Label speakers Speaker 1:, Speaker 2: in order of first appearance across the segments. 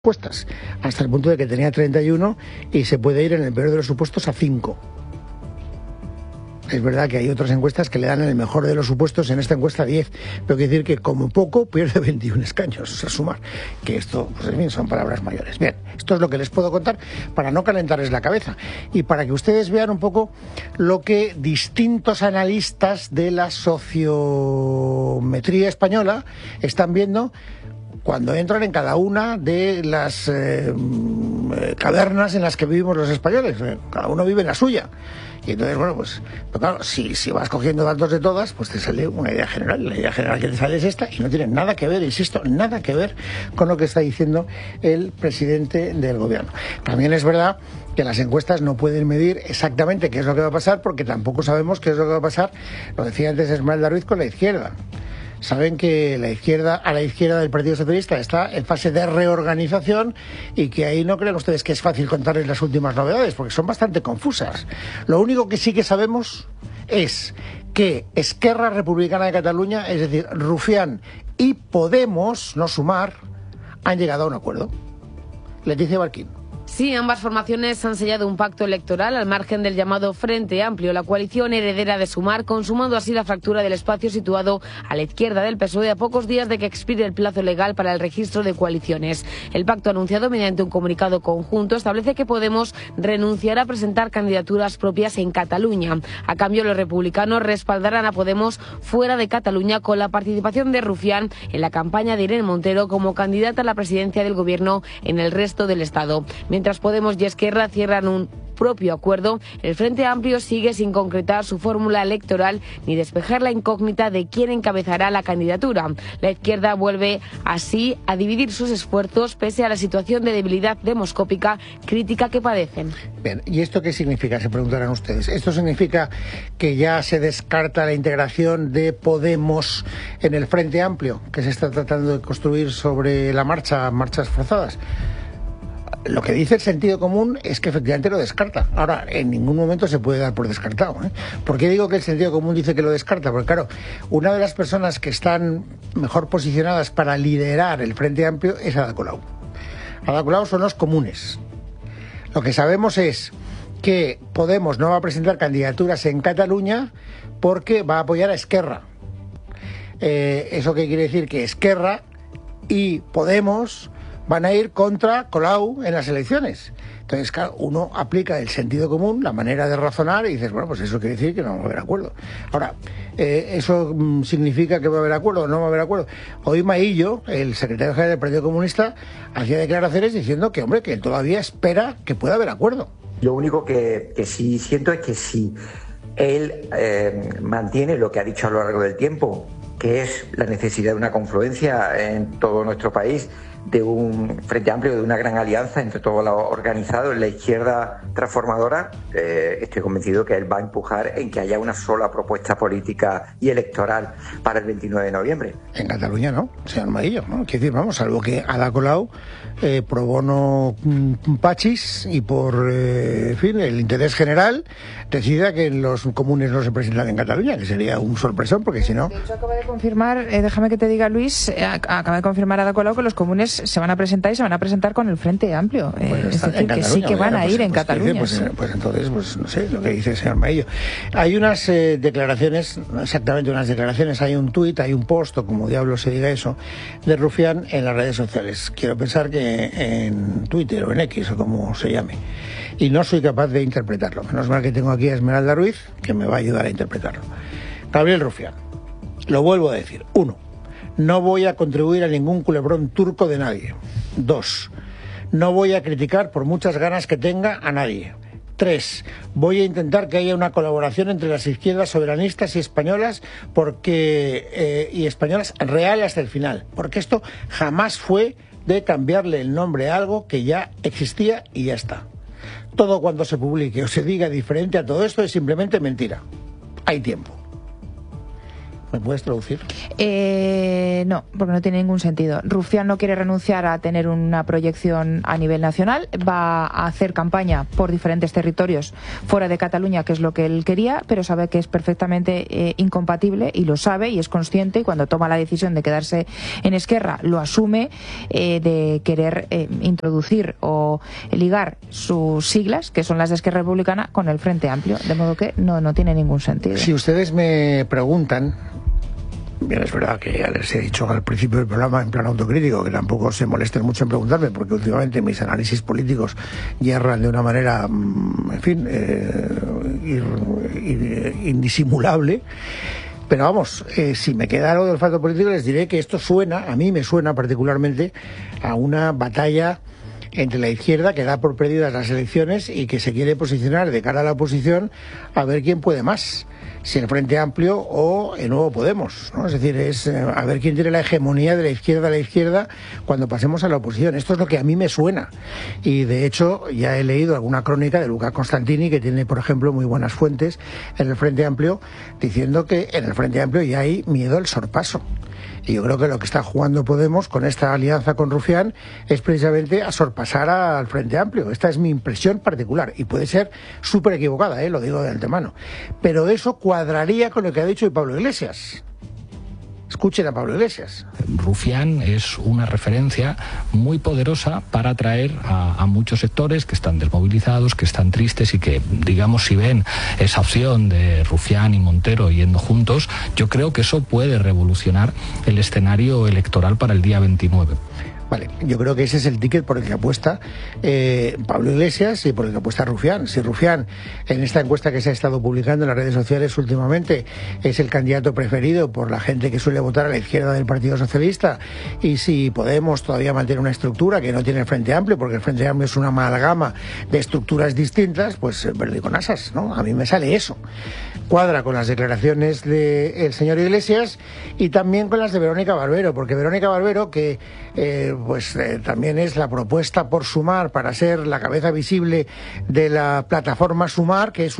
Speaker 1: encuestas, hasta el punto de que tenía 31 y se puede ir en el peor de los supuestos a 5. Es verdad que hay otras encuestas que le dan en el mejor de los supuestos, en esta encuesta 10, pero quiere decir que como poco pierde 21 escaños, o sea, sumar, que esto, pues en fin, son palabras mayores. Bien, esto es lo que les puedo contar para no calentarles la cabeza y para que ustedes vean un poco lo que distintos analistas de la sociometría española están viendo cuando entran en cada una de las cavernas en las que vivimos los españoles. Cada uno vive en la suya. Y entonces, bueno, pues claro, si vas cogiendo datos de todas, pues te sale una idea general. La idea general que te sale es esta y no tiene nada que ver, insisto, nada que ver con lo que está diciendo el presidente del gobierno. También es verdad que las encuestas no pueden medir exactamente qué es lo que va a pasar, porque tampoco sabemos qué es lo que va a pasar, lo decía antes Esmeralda Ruiz, con la izquierda. Saben que a la izquierda del Partido Socialista está en fase de reorganización y que ahí no creen ustedes que es fácil contarles las últimas novedades, porque son bastante confusas. Lo único que sí que sabemos es que Esquerra Republicana de Cataluña, es decir, Rufián y Podemos, no Sumar, han llegado a un acuerdo. Leticia Barquín.
Speaker 2: Sí, ambas formaciones han sellado un pacto electoral al margen del llamado Frente Amplio, la coalición heredera de Sumar, consumando así la fractura del espacio situado a la izquierda del PSOE a pocos días de que expire el plazo legal para el registro de coaliciones. El pacto anunciado mediante un comunicado conjunto establece que Podemos renunciará a presentar candidaturas propias en Cataluña. A cambio, los republicanos respaldarán a Podemos fuera de Cataluña con la participación de Rufián en la campaña de Irene Montero como candidata a la presidencia del gobierno en el resto del Estado. Mientras Podemos y Esquerra cierran un propio acuerdo, el Frente Amplio sigue sin concretar su fórmula electoral ni despejar la incógnita de quién encabezará la candidatura. La izquierda vuelve así a dividir sus esfuerzos pese a la situación de debilidad demoscópica crítica que padecen.
Speaker 1: Bien, ¿y esto qué significa? Se preguntarán ustedes. ¿Esto significa que ya se descarta la integración de Podemos en el Frente Amplio, que se está tratando de construir sobre la marcha, marchas forzadas? Lo que dice el sentido común es que efectivamente lo descarta. Ahora, en ningún momento se puede dar por descartado, ¿eh? ¿Por qué digo que el sentido común dice que lo descarta? Porque claro, una de las personas que están mejor posicionadas para liderar el Frente Amplio es Ada Colau. Ada Colau son los comunes. Lo que sabemos es que Podemos no va a presentar candidaturas en Cataluña porque va a apoyar a Esquerra. ¿Eso qué quiere decir? Que Esquerra y Podemos van a ir contra Colau en las elecciones. Entonces, claro, uno aplica el sentido común, la manera de razonar, y dices, bueno, pues eso quiere decir que no va a haber acuerdo. Ahora, ¿eso significa que va a haber acuerdo o no va a haber acuerdo? Hoy Maillo, el secretario general del Partido Comunista, hacía declaraciones diciendo que, hombre, que él todavía espera que pueda haber acuerdo.
Speaker 3: Lo único que sí siento es que si él mantiene lo que ha dicho a lo largo del tiempo, que es la necesidad de una confluencia en todo nuestro país, de un Frente Amplio, de una gran alianza entre todo lo organizado en la izquierda transformadora, estoy convencido que él va a empujar en que haya una sola propuesta política y electoral para el 29 de noviembre.
Speaker 1: En Cataluña no, señor Maillo, ¿no? Quiero decir, vamos, salvo que Ada Colau pro bono pachis y por fin, el interés general decida que los comunes no se presentan en Cataluña, que sería un sorpresón, porque si no...
Speaker 4: De hecho, acaba de confirmar, déjame que te diga, Luis, acaba de confirmar Ada Colau que los comunes se van a presentar y se van a presentar con el Frente Amplio. Es decir, que sí que van a ir en Cataluña.
Speaker 1: Pues entonces, pues no sé, lo que dice el señor Maillo. Hay unas declaraciones, no exactamente unas declaraciones, hay un tuit, hay un post, o como diablo se diga eso, de Rufián en las redes sociales. Quiero pensar que en Twitter o en X, o como se llame. Y no soy capaz de interpretarlo. Menos mal que tengo aquí a Esmeralda Ruiz, que me va a ayudar a interpretarlo. Gabriel Rufián, lo vuelvo a decir. 1. No voy a contribuir a ningún culebrón turco de nadie. 2. No voy a criticar por muchas ganas que tenga a nadie. 3. Voy a intentar que haya una colaboración entre las izquierdas soberanistas y españolas y españolas real hasta el final. Porque esto jamás fue de cambiarle el nombre a algo que ya existía y ya está. Todo cuando se publique o se diga diferente a todo esto es simplemente mentira. Hay tiempo. ¿Me puedes traducir?
Speaker 4: No, porque no tiene ningún sentido. Rufián no quiere renunciar a tener una proyección a nivel nacional, va a hacer campaña por diferentes territorios fuera de Cataluña, que es lo que él quería, pero sabe que es perfectamente incompatible, y lo sabe y es consciente, y cuando toma la decisión de quedarse en Esquerra lo asume, de querer introducir o ligar sus siglas, que son las de Esquerra Republicana, con el Frente Amplio, de modo que no tiene ningún sentido.
Speaker 1: Si ustedes me preguntan, bien, es verdad que ya les he dicho al principio del programa, en plan autocrítico, que tampoco se molesten mucho en preguntarme, porque últimamente mis análisis políticos hierran de una manera, en fin, indisimulable. Pero vamos, si me queda algo de olfato político, les diré que esto suena, a mí me suena particularmente, a una batalla entre la izquierda, que da por perdidas las elecciones y que se quiere posicionar de cara a la oposición a ver quién puede más, si el Frente Amplio o el Nuevo Podemos, ¿no? Es decir, es a ver quién tiene la hegemonía de la izquierda a la izquierda cuando pasemos a la oposición. Esto es lo que a mí me suena. Y de hecho ya he leído alguna crónica de Luca Constantini, que tiene, por ejemplo, muy buenas fuentes en el Frente Amplio, diciendo que en el Frente Amplio ya hay miedo al sorpaso. Y yo creo que lo que está jugando Podemos con esta alianza con Rufián es precisamente a sorpasar al Frente Amplio. Esta es mi impresión particular y puede ser súper equivocada, lo digo de antemano. Pero eso cuadraría con lo que ha dicho hoy Pablo Iglesias. Escuchen a Pablo Iglesias.
Speaker 5: Rufián es una referencia muy poderosa para atraer a muchos sectores que están desmovilizados, que están tristes y que, digamos, si ven esa opción de Rufián y Montero yendo juntos, yo creo que eso puede revolucionar el escenario electoral para el día 29.
Speaker 1: Vale, yo creo que ese es el ticket por el que apuesta Pablo Iglesias y por el que apuesta Rufián. Si Rufián, en esta encuesta que se ha estado publicando en las redes sociales últimamente, es el candidato preferido por la gente que suele votar a la izquierda del Partido Socialista, y si Podemos todavía mantiene una estructura que no tiene el Frente Amplio, porque el Frente Amplio es una amalgama de estructuras distintas, pues perdí con asas, ¿no? A mí me sale eso. Cuadra con las declaraciones del señor Iglesias y también con las de Verónica Barbero, porque Verónica Barbero, que también es la propuesta por Sumar para ser la cabeza visible de la plataforma Sumar, que es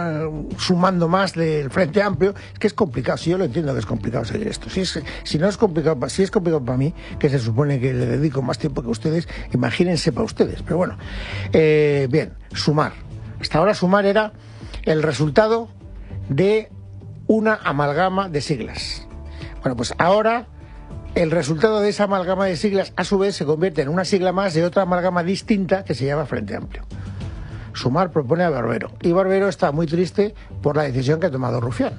Speaker 1: sumando más del Frente Amplio. Es que es complicado, si yo lo entiendo que es complicado seguir esto. Si es complicado para mí, que se supone que le dedico más tiempo que ustedes, imagínense para ustedes. Pero bueno, bien, Sumar. Hasta ahora Sumar era el resultado de una amalgama de siglas. Bueno, pues ahora el resultado de esa amalgama de siglas a su vez se convierte en una sigla más de otra amalgama distinta que se llama Frente Amplio. Sumar propone a Barbero, y Barbero está muy triste por la decisión que ha tomado Rufián.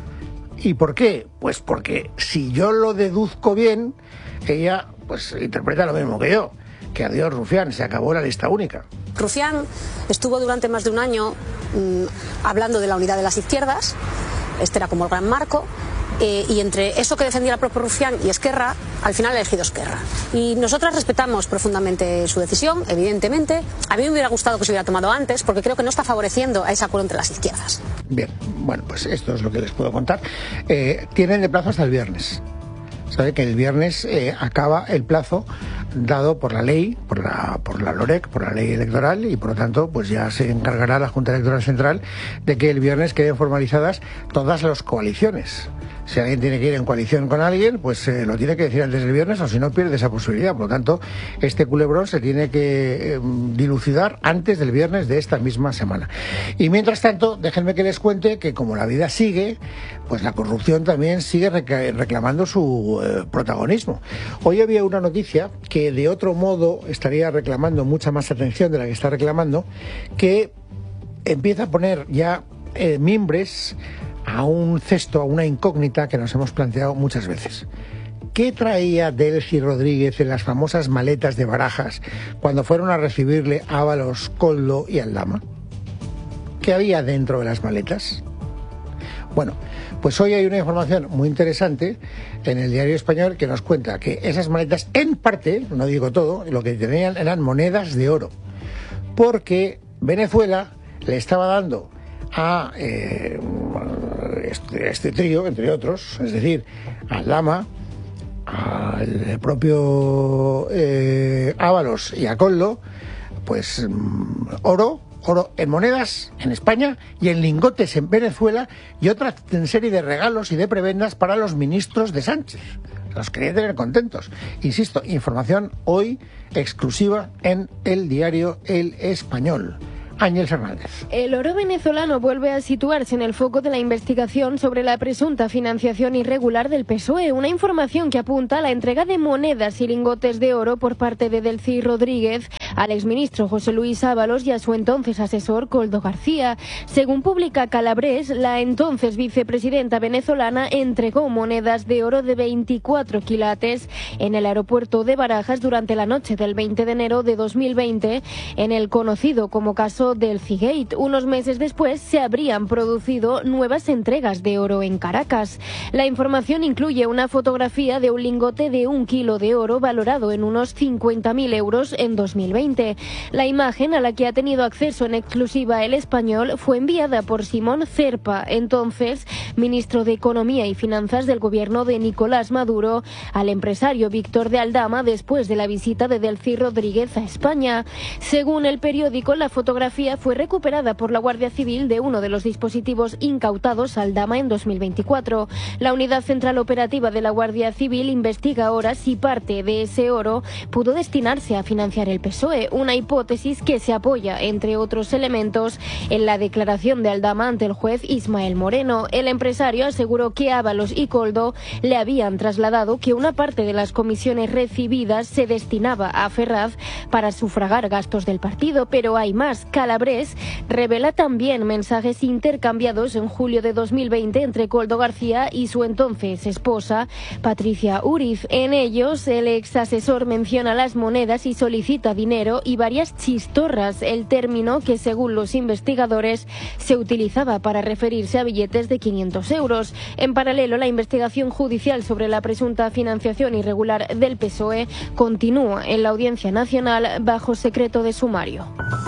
Speaker 1: ¿Y por qué? Pues porque si yo lo deduzco bien, ella pues interpreta lo mismo que yo, que adiós Rufián, se acabó la lista única.
Speaker 6: Rufián estuvo durante más de un año hablando de la unidad de las izquierdas, este era como el gran marco, y entre eso que defendía el propio Rufián y Esquerra, al final ha elegido Esquerra. Y nosotras respetamos profundamente su decisión, evidentemente. A mí me hubiera gustado que se hubiera tomado antes, porque creo que no está favoreciendo a ese acuerdo entre las izquierdas.
Speaker 1: Bien, bueno, pues esto es lo que les puedo contar. Tienen de plazo hasta el viernes. Sabe que el viernes acaba el plazo dado por la ley, por la LOREC, por la ley electoral, y por lo tanto pues ya se encargará la Junta Electoral Central de que el viernes queden formalizadas todas las coaliciones. Si alguien tiene que ir en coalición con alguien, pues lo tiene que decir antes del viernes, o si no pierde esa posibilidad. Por lo tanto, este culebrón se tiene que dilucidar antes del viernes de esta misma semana. Y mientras tanto, déjenme que les cuente que como la vida sigue, pues la corrupción también sigue reclamando su protagonismo. Hoy había una noticia que de otro modo estaría reclamando mucha más atención de la que está reclamando, que empieza a poner ya mimbres a un cesto, a una incógnita que nos hemos planteado muchas veces. ¿Qué traía Delcy Rodríguez en las famosas maletas de Barajas cuando fueron a recibirle Ábalos, Koldo y Aldama? ¿Qué había dentro de las maletas? Bueno, pues hoy hay una información muy interesante en el Diario Español que nos cuenta que esas maletas, en parte, no digo todo, lo que tenían eran monedas de oro, porque Venezuela le estaba dando a este trío, entre otros, es decir, a Aldama, al propio Ábalos y a Koldo, pues oro oro en monedas en España y en lingotes en Venezuela, y otra serie de regalos y de prebendas para los ministros de Sánchez. Los quería tener contentos. Insisto, información hoy exclusiva en el diario El Español. Ángel Fernández.
Speaker 7: El oro venezolano vuelve a situarse en el foco de la investigación sobre la presunta financiación irregular del PSOE, una información que apunta a la entrega de monedas y lingotes de oro por parte de Delcy Rodríguez al exministro José Luis Ábalos y a su entonces asesor Koldo García. Según publica Calabres, la entonces vicepresidenta venezolana entregó monedas de oro de 24 quilates en el aeropuerto de Barajas durante la noche del 20 de enero de 2020 en el conocido como caso Delcy Gate. Unos meses después se habrían producido nuevas entregas de oro en Caracas. La información incluye una fotografía de un lingote de 1 kilo de oro valorado en unos 50.000 euros en 2020. La imagen, a la que ha tenido acceso en exclusiva El Español, fue enviada por Simón Cerpa, entonces ministro de Economía y Finanzas del gobierno de Nicolás Maduro, al empresario Víctor de Aldama después de la visita de Delcy Rodríguez a España. Según el periódico, la fotografía fue recuperada por la Guardia Civil de uno de los dispositivos incautados a Aldama en 2024. La Unidad Central Operativa de la Guardia Civil investiga ahora si parte de ese oro pudo destinarse a financiar el PSOE, una hipótesis que se apoya, entre otros elementos, en la declaración de Aldama ante el juez Ismael Moreno. El empresario aseguró que Ábalos y Koldo le habían trasladado que una parte de las comisiones recibidas se destinaba a Ferraz para sufragar gastos del partido, pero hay más. Calabres revela también mensajes intercambiados en julio de 2020 entre Koldo García y su entonces esposa, Patricia Uriz. En ellos, el ex asesor menciona las monedas y solicita dinero y varias chistorras, el término que, según los investigadores, se utilizaba para referirse a billetes de 500 euros. En paralelo, la investigación judicial sobre la presunta financiación irregular del PSOE continúa en la Audiencia Nacional bajo secreto de sumario.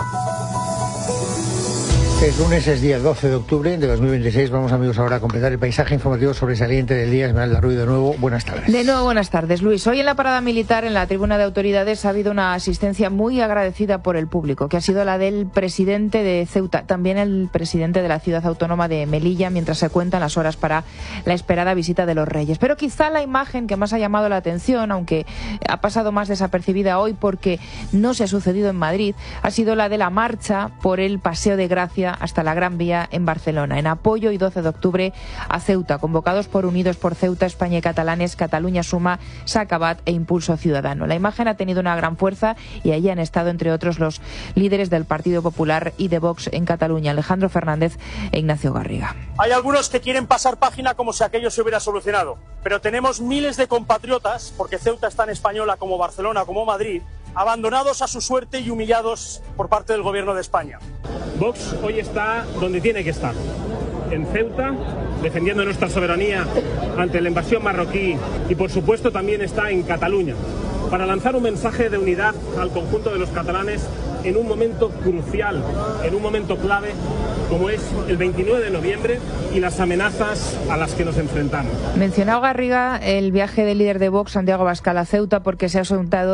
Speaker 1: Es lunes, es día 12 de octubre de 2026. Vamos, amigos, ahora a completar el paisaje informativo sobresaliente del día. Esmeralda Ruiz, de nuevo, buenas tardes.
Speaker 4: De nuevo, buenas tardes, Luis. Hoy en la parada militar, en la tribuna de autoridades, ha habido una asistencia muy agradecida por el público, que ha sido la del presidente de Ceuta, también el presidente de la ciudad autónoma de Melilla, mientras se cuentan las horas para la esperada visita de los Reyes. Pero quizá la imagen que más ha llamado la atención, aunque ha pasado más desapercibida hoy porque no se ha sucedido en Madrid, ha sido la de la marcha por el Paseo de Gracia hasta la Gran Vía en Barcelona, en apoyo y 12 de octubre a Ceuta, convocados por Unidos por Ceuta, España y Catalanes, Cataluña Suma, Sacabat e Impulso Ciudadano. La imagen ha tenido una gran fuerza y allí han estado, entre otros, los líderes del Partido Popular y de Vox en Cataluña, Alejandro Fernández e Ignacio Garriga.
Speaker 8: Hay algunos que quieren pasar página como si aquello se hubiera solucionado, pero tenemos miles de compatriotas, porque Ceuta es tan española como Barcelona, como Madrid, abandonados a su suerte y humillados por parte del gobierno de España.
Speaker 9: Vox hoy está donde tiene que estar, en Ceuta, defendiendo nuestra soberanía ante la invasión marroquí, y por supuesto también está en Cataluña, para lanzar un mensaje de unidad al conjunto de los catalanes en un momento crucial, en un momento clave, como es el 29 de noviembre y las amenazas a las que nos enfrentamos.
Speaker 4: Mencionado Garriga el viaje del líder de Vox, Santiago Abascal, a Ceuta, porque se ha ausentado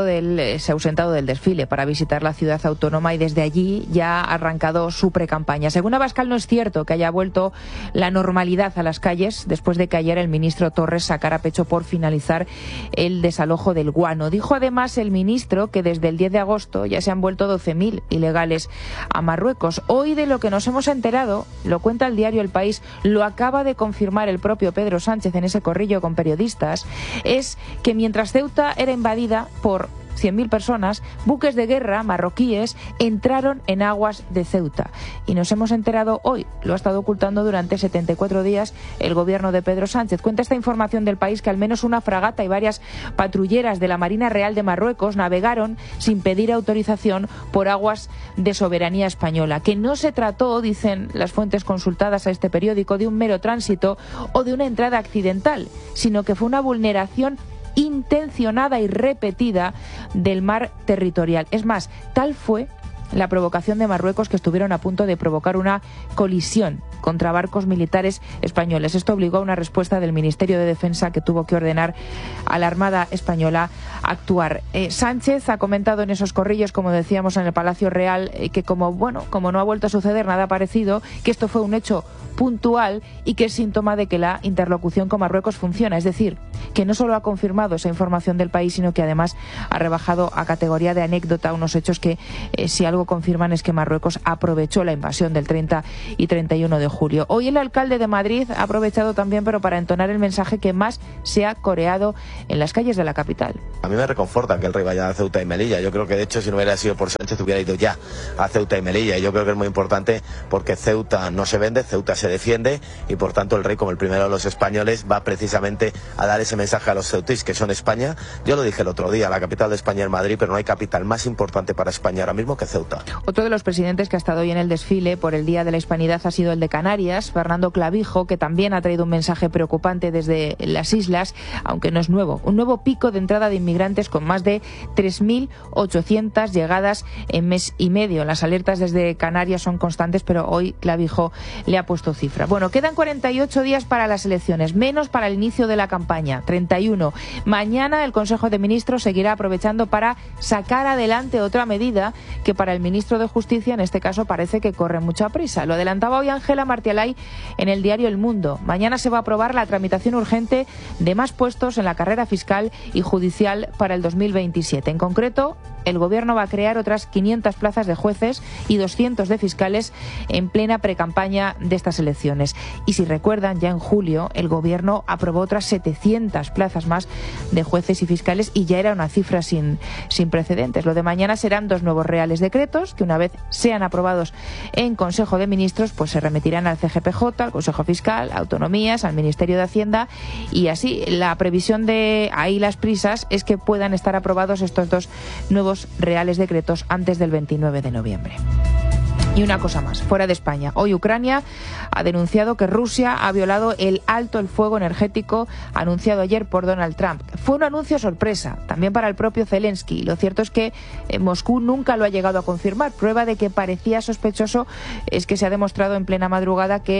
Speaker 4: del desfile para visitar la ciudad autónoma y desde allí ya ha arrancado su precampaña. Según Abascal, no es cierto que haya vuelto la normalidad a las calles después de que ayer el ministro Torres sacara pecho por finalizar el desalojo del Guano. Dijo además el ministro que desde el 10 de agosto ya se han vuelto 12.000 ilegales a Marruecos. Hoy, de lo que nos hemos enterado, lo cuenta el diario El País, lo acaba de confirmar el propio Pedro Sánchez en ese corrillo con periodistas, es que mientras Ceuta era invadida por 100.000 personas, buques de guerra marroquíes entraron en aguas de Ceuta. Y nos hemos enterado hoy, lo ha estado ocultando durante 74 días el gobierno de Pedro Sánchez. Cuenta esta información del País que al menos una fragata y varias patrulleras de la Marina Real de Marruecos navegaron sin pedir autorización por aguas de soberanía española. Que no se trató, dicen las fuentes consultadas a este periódico, de un mero tránsito o de una entrada accidental, sino que fue una vulneración intencionada y repetida del mar territorial. Es más, tal fue la provocación de Marruecos que estuvieron a punto de provocar una colisión contra barcos militares españoles. Esto obligó a una respuesta del Ministerio de Defensa, que tuvo que ordenar a la Armada Española actuar. Sánchez ha comentado en esos corrillos, como decíamos, en el Palacio Real, que como no ha vuelto a suceder nada parecido, que esto fue un hecho puntual y que es síntoma de que la interlocución con Marruecos funciona. Es decir, que no solo ha confirmado esa información del país, sino que además ha rebajado a categoría de anécdota unos hechos que, si algo confirman, es que Marruecos aprovechó la invasión del 30 y 31 de julio. Hoy el alcalde de Madrid ha aprovechado también, pero para entonar el mensaje que más se ha coreado en las calles de la capital.
Speaker 10: A mí me reconforta que el rey vaya a Ceuta y Melilla. Yo creo que, de hecho, si no hubiera sido por Sánchez, hubiera ido ya a Ceuta y Melilla. Y yo creo que es muy importante, porque Ceuta no se vende, Ceuta se defiende, y por tanto el rey, como el primero de los españoles, va precisamente a dar ese mensaje a los ceutís, que son España. Yo lo dije el otro día, la capital de España es Madrid, pero no hay capital más importante para España ahora mismo que Ceuta.
Speaker 4: Otro de los presidentes que ha estado hoy en el desfile por el Día de la Hispanidad ha sido el de Canarias, Fernando Clavijo, que también ha traído un mensaje preocupante desde las islas, aunque no es nuevo. Un nuevo pico de entrada de inmigrantes con más de 3.800 llegadas en mes y medio. Las alertas desde Canarias son constantes, pero hoy Clavijo le ha puesto cifra. Bueno, quedan 48 días para las elecciones, menos para el inicio de la campaña, 31. Mañana el Consejo de Ministros seguirá aprovechando para sacar adelante otra medida que para el ministro de Justicia, en este caso, parece que corre mucha prisa. Lo adelantaba hoy Ángela Martialay en el diario El Mundo. Mañana se va a aprobar la tramitación urgente de más puestos en la carrera fiscal y judicial para el 2027. En concreto, el Gobierno va a crear otras 500 plazas de jueces y 200 de fiscales en plena precampaña de estas elecciones. Y si recuerdan, ya en julio el Gobierno aprobó otras 700 plazas más de jueces y fiscales, y ya era una cifra sin precedentes. Lo de mañana serán 2 nuevos reales decretos que, una vez sean aprobados en Consejo de Ministros, pues se remitirán al CGPJ, al Consejo Fiscal, a Autonomías, al Ministerio de Hacienda, y así la previsión de ahí las prisas es que puedan estar aprobados estos 2 nuevos reales decretos antes del 29 de noviembre. Y una cosa más, fuera de España. Hoy Ucrania ha denunciado que Rusia ha violado el alto el fuego energético anunciado ayer por Donald Trump. Fue un anuncio sorpresa, también para el propio Zelensky. Lo cierto es que Moscú nunca lo ha llegado a confirmar. Prueba de que parecía sospechoso es que se ha demostrado en plena madrugada que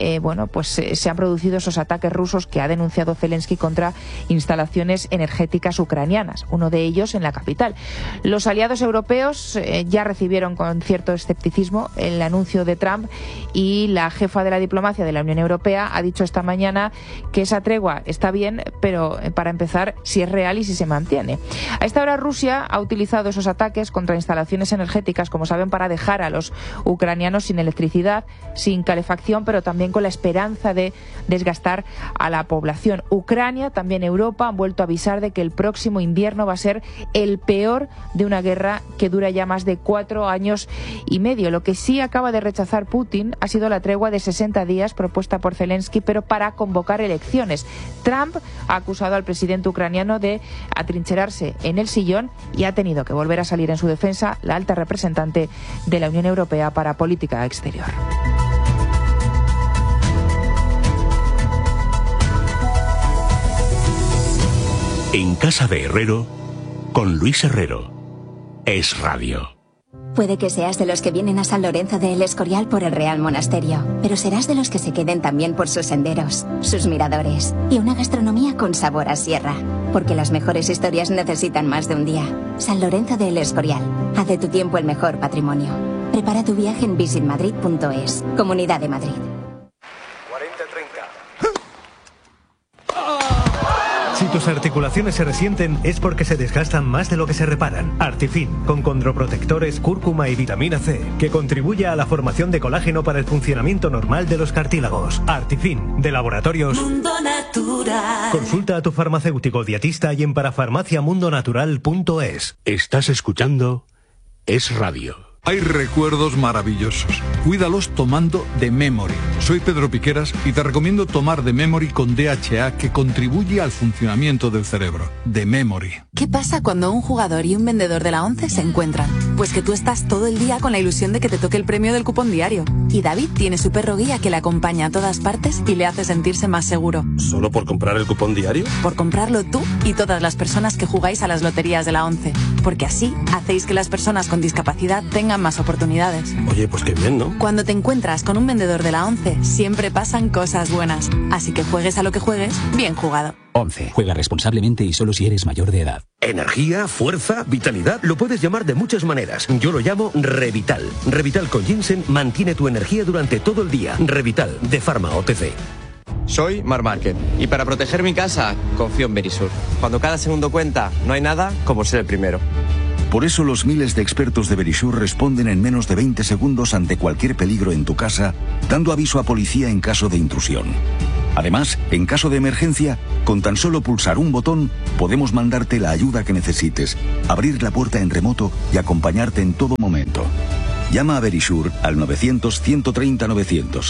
Speaker 4: se han producido esos ataques rusos que ha denunciado Zelensky contra instalaciones energéticas ucranianas, uno de ellos en la capital. Los aliados europeos ya recibieron con cierto escepticismo el anuncio de Trump, y la jefa de la diplomacia de la Unión Europea ha dicho esta mañana que esa tregua está bien, pero para empezar, si es real y si se mantiene. A esta hora Rusia ha utilizado esos ataques contra instalaciones energéticas, como saben, para dejar a los ucranianos sin electricidad, sin calefacción, pero también con la esperanza de desgastar a la población. Ucrania, también Europa, han vuelto a avisar de que el próximo invierno va a ser el peor de una guerra que dura ya más de 4 años y medio. Lo que sí acaba de rechazar Putin ha sido la tregua de 60 días propuesta por Zelensky, pero para convocar elecciones. Trump ha acusado al presidente ucraniano de atrincherarse en el sillón y ha tenido que volver a salir en su defensa la alta representante de la Unión Europea para Política Exterior.
Speaker 11: En Casa de Herrero, con Luis Herrero. Es Radio.
Speaker 12: Puede que seas de los que vienen a San Lorenzo de El Escorial por el Real Monasterio, pero serás de los que se queden también por sus senderos, sus miradores y una gastronomía con sabor a sierra. Porque las mejores historias necesitan más de un día. San Lorenzo de El Escorial. Haz de tu tiempo el mejor patrimonio. Prepara tu viaje en visitmadrid.es. Comunidad de Madrid.
Speaker 13: 40-30. Si tus articulaciones se resienten es porque se desgastan más de lo que se reparan. Artifin, con condroprotectores, cúrcuma y vitamina C, que contribuye a la formación de colágeno para el funcionamiento normal de los cartílagos. Artifin, de Laboratorios Mundo Natural. Consulta a tu farmacéutico dietista y en parafarmaciamundonatural.es.
Speaker 11: Estás escuchando Es Radio.
Speaker 14: Hay recuerdos maravillosos. Cuídalos tomando The Memory. Soy Pedro Piqueras y te recomiendo tomar The Memory con DHA, que contribuye al funcionamiento del cerebro. The Memory.
Speaker 15: ¿Qué pasa cuando un jugador y un vendedor de la ONCE se encuentran? Pues que tú estás todo el día con la ilusión de que te toque el premio del cupón diario. Y David tiene su perro guía que le acompaña a todas partes y le hace sentirse más seguro.
Speaker 16: ¿Solo por comprar el cupón diario?
Speaker 15: Por comprarlo tú y todas las personas que jugáis a las loterías de la ONCE. Porque así hacéis que las personas con discapacidad tengan tengan más oportunidades.
Speaker 16: Oye, pues qué bien, ¿no?
Speaker 15: Cuando te encuentras con un vendedor de la ONCE, siempre pasan cosas buenas. Así que juegues a lo que juegues, bien jugado.
Speaker 17: ONCE. Juega responsablemente y solo si eres mayor de edad.
Speaker 18: Energía, fuerza, vitalidad, lo puedes llamar de muchas maneras. Yo lo llamo Revital. Revital con ginseng mantiene tu energía durante todo el día. Revital, de Pharma OTC.
Speaker 19: Soy Marc Márquez y para proteger mi casa confío en Verisur. Cuando cada segundo cuenta, no hay nada como ser el primero.
Speaker 20: Por eso los miles de expertos de Verisur responden en menos de 20 segundos ante cualquier peligro en tu casa, dando aviso a policía en caso de intrusión. Además, en caso de emergencia, con tan solo pulsar un botón, podemos mandarte la ayuda que necesites, abrir la puerta en remoto y acompañarte en todo momento. Llama a Verisur al 900-130-900.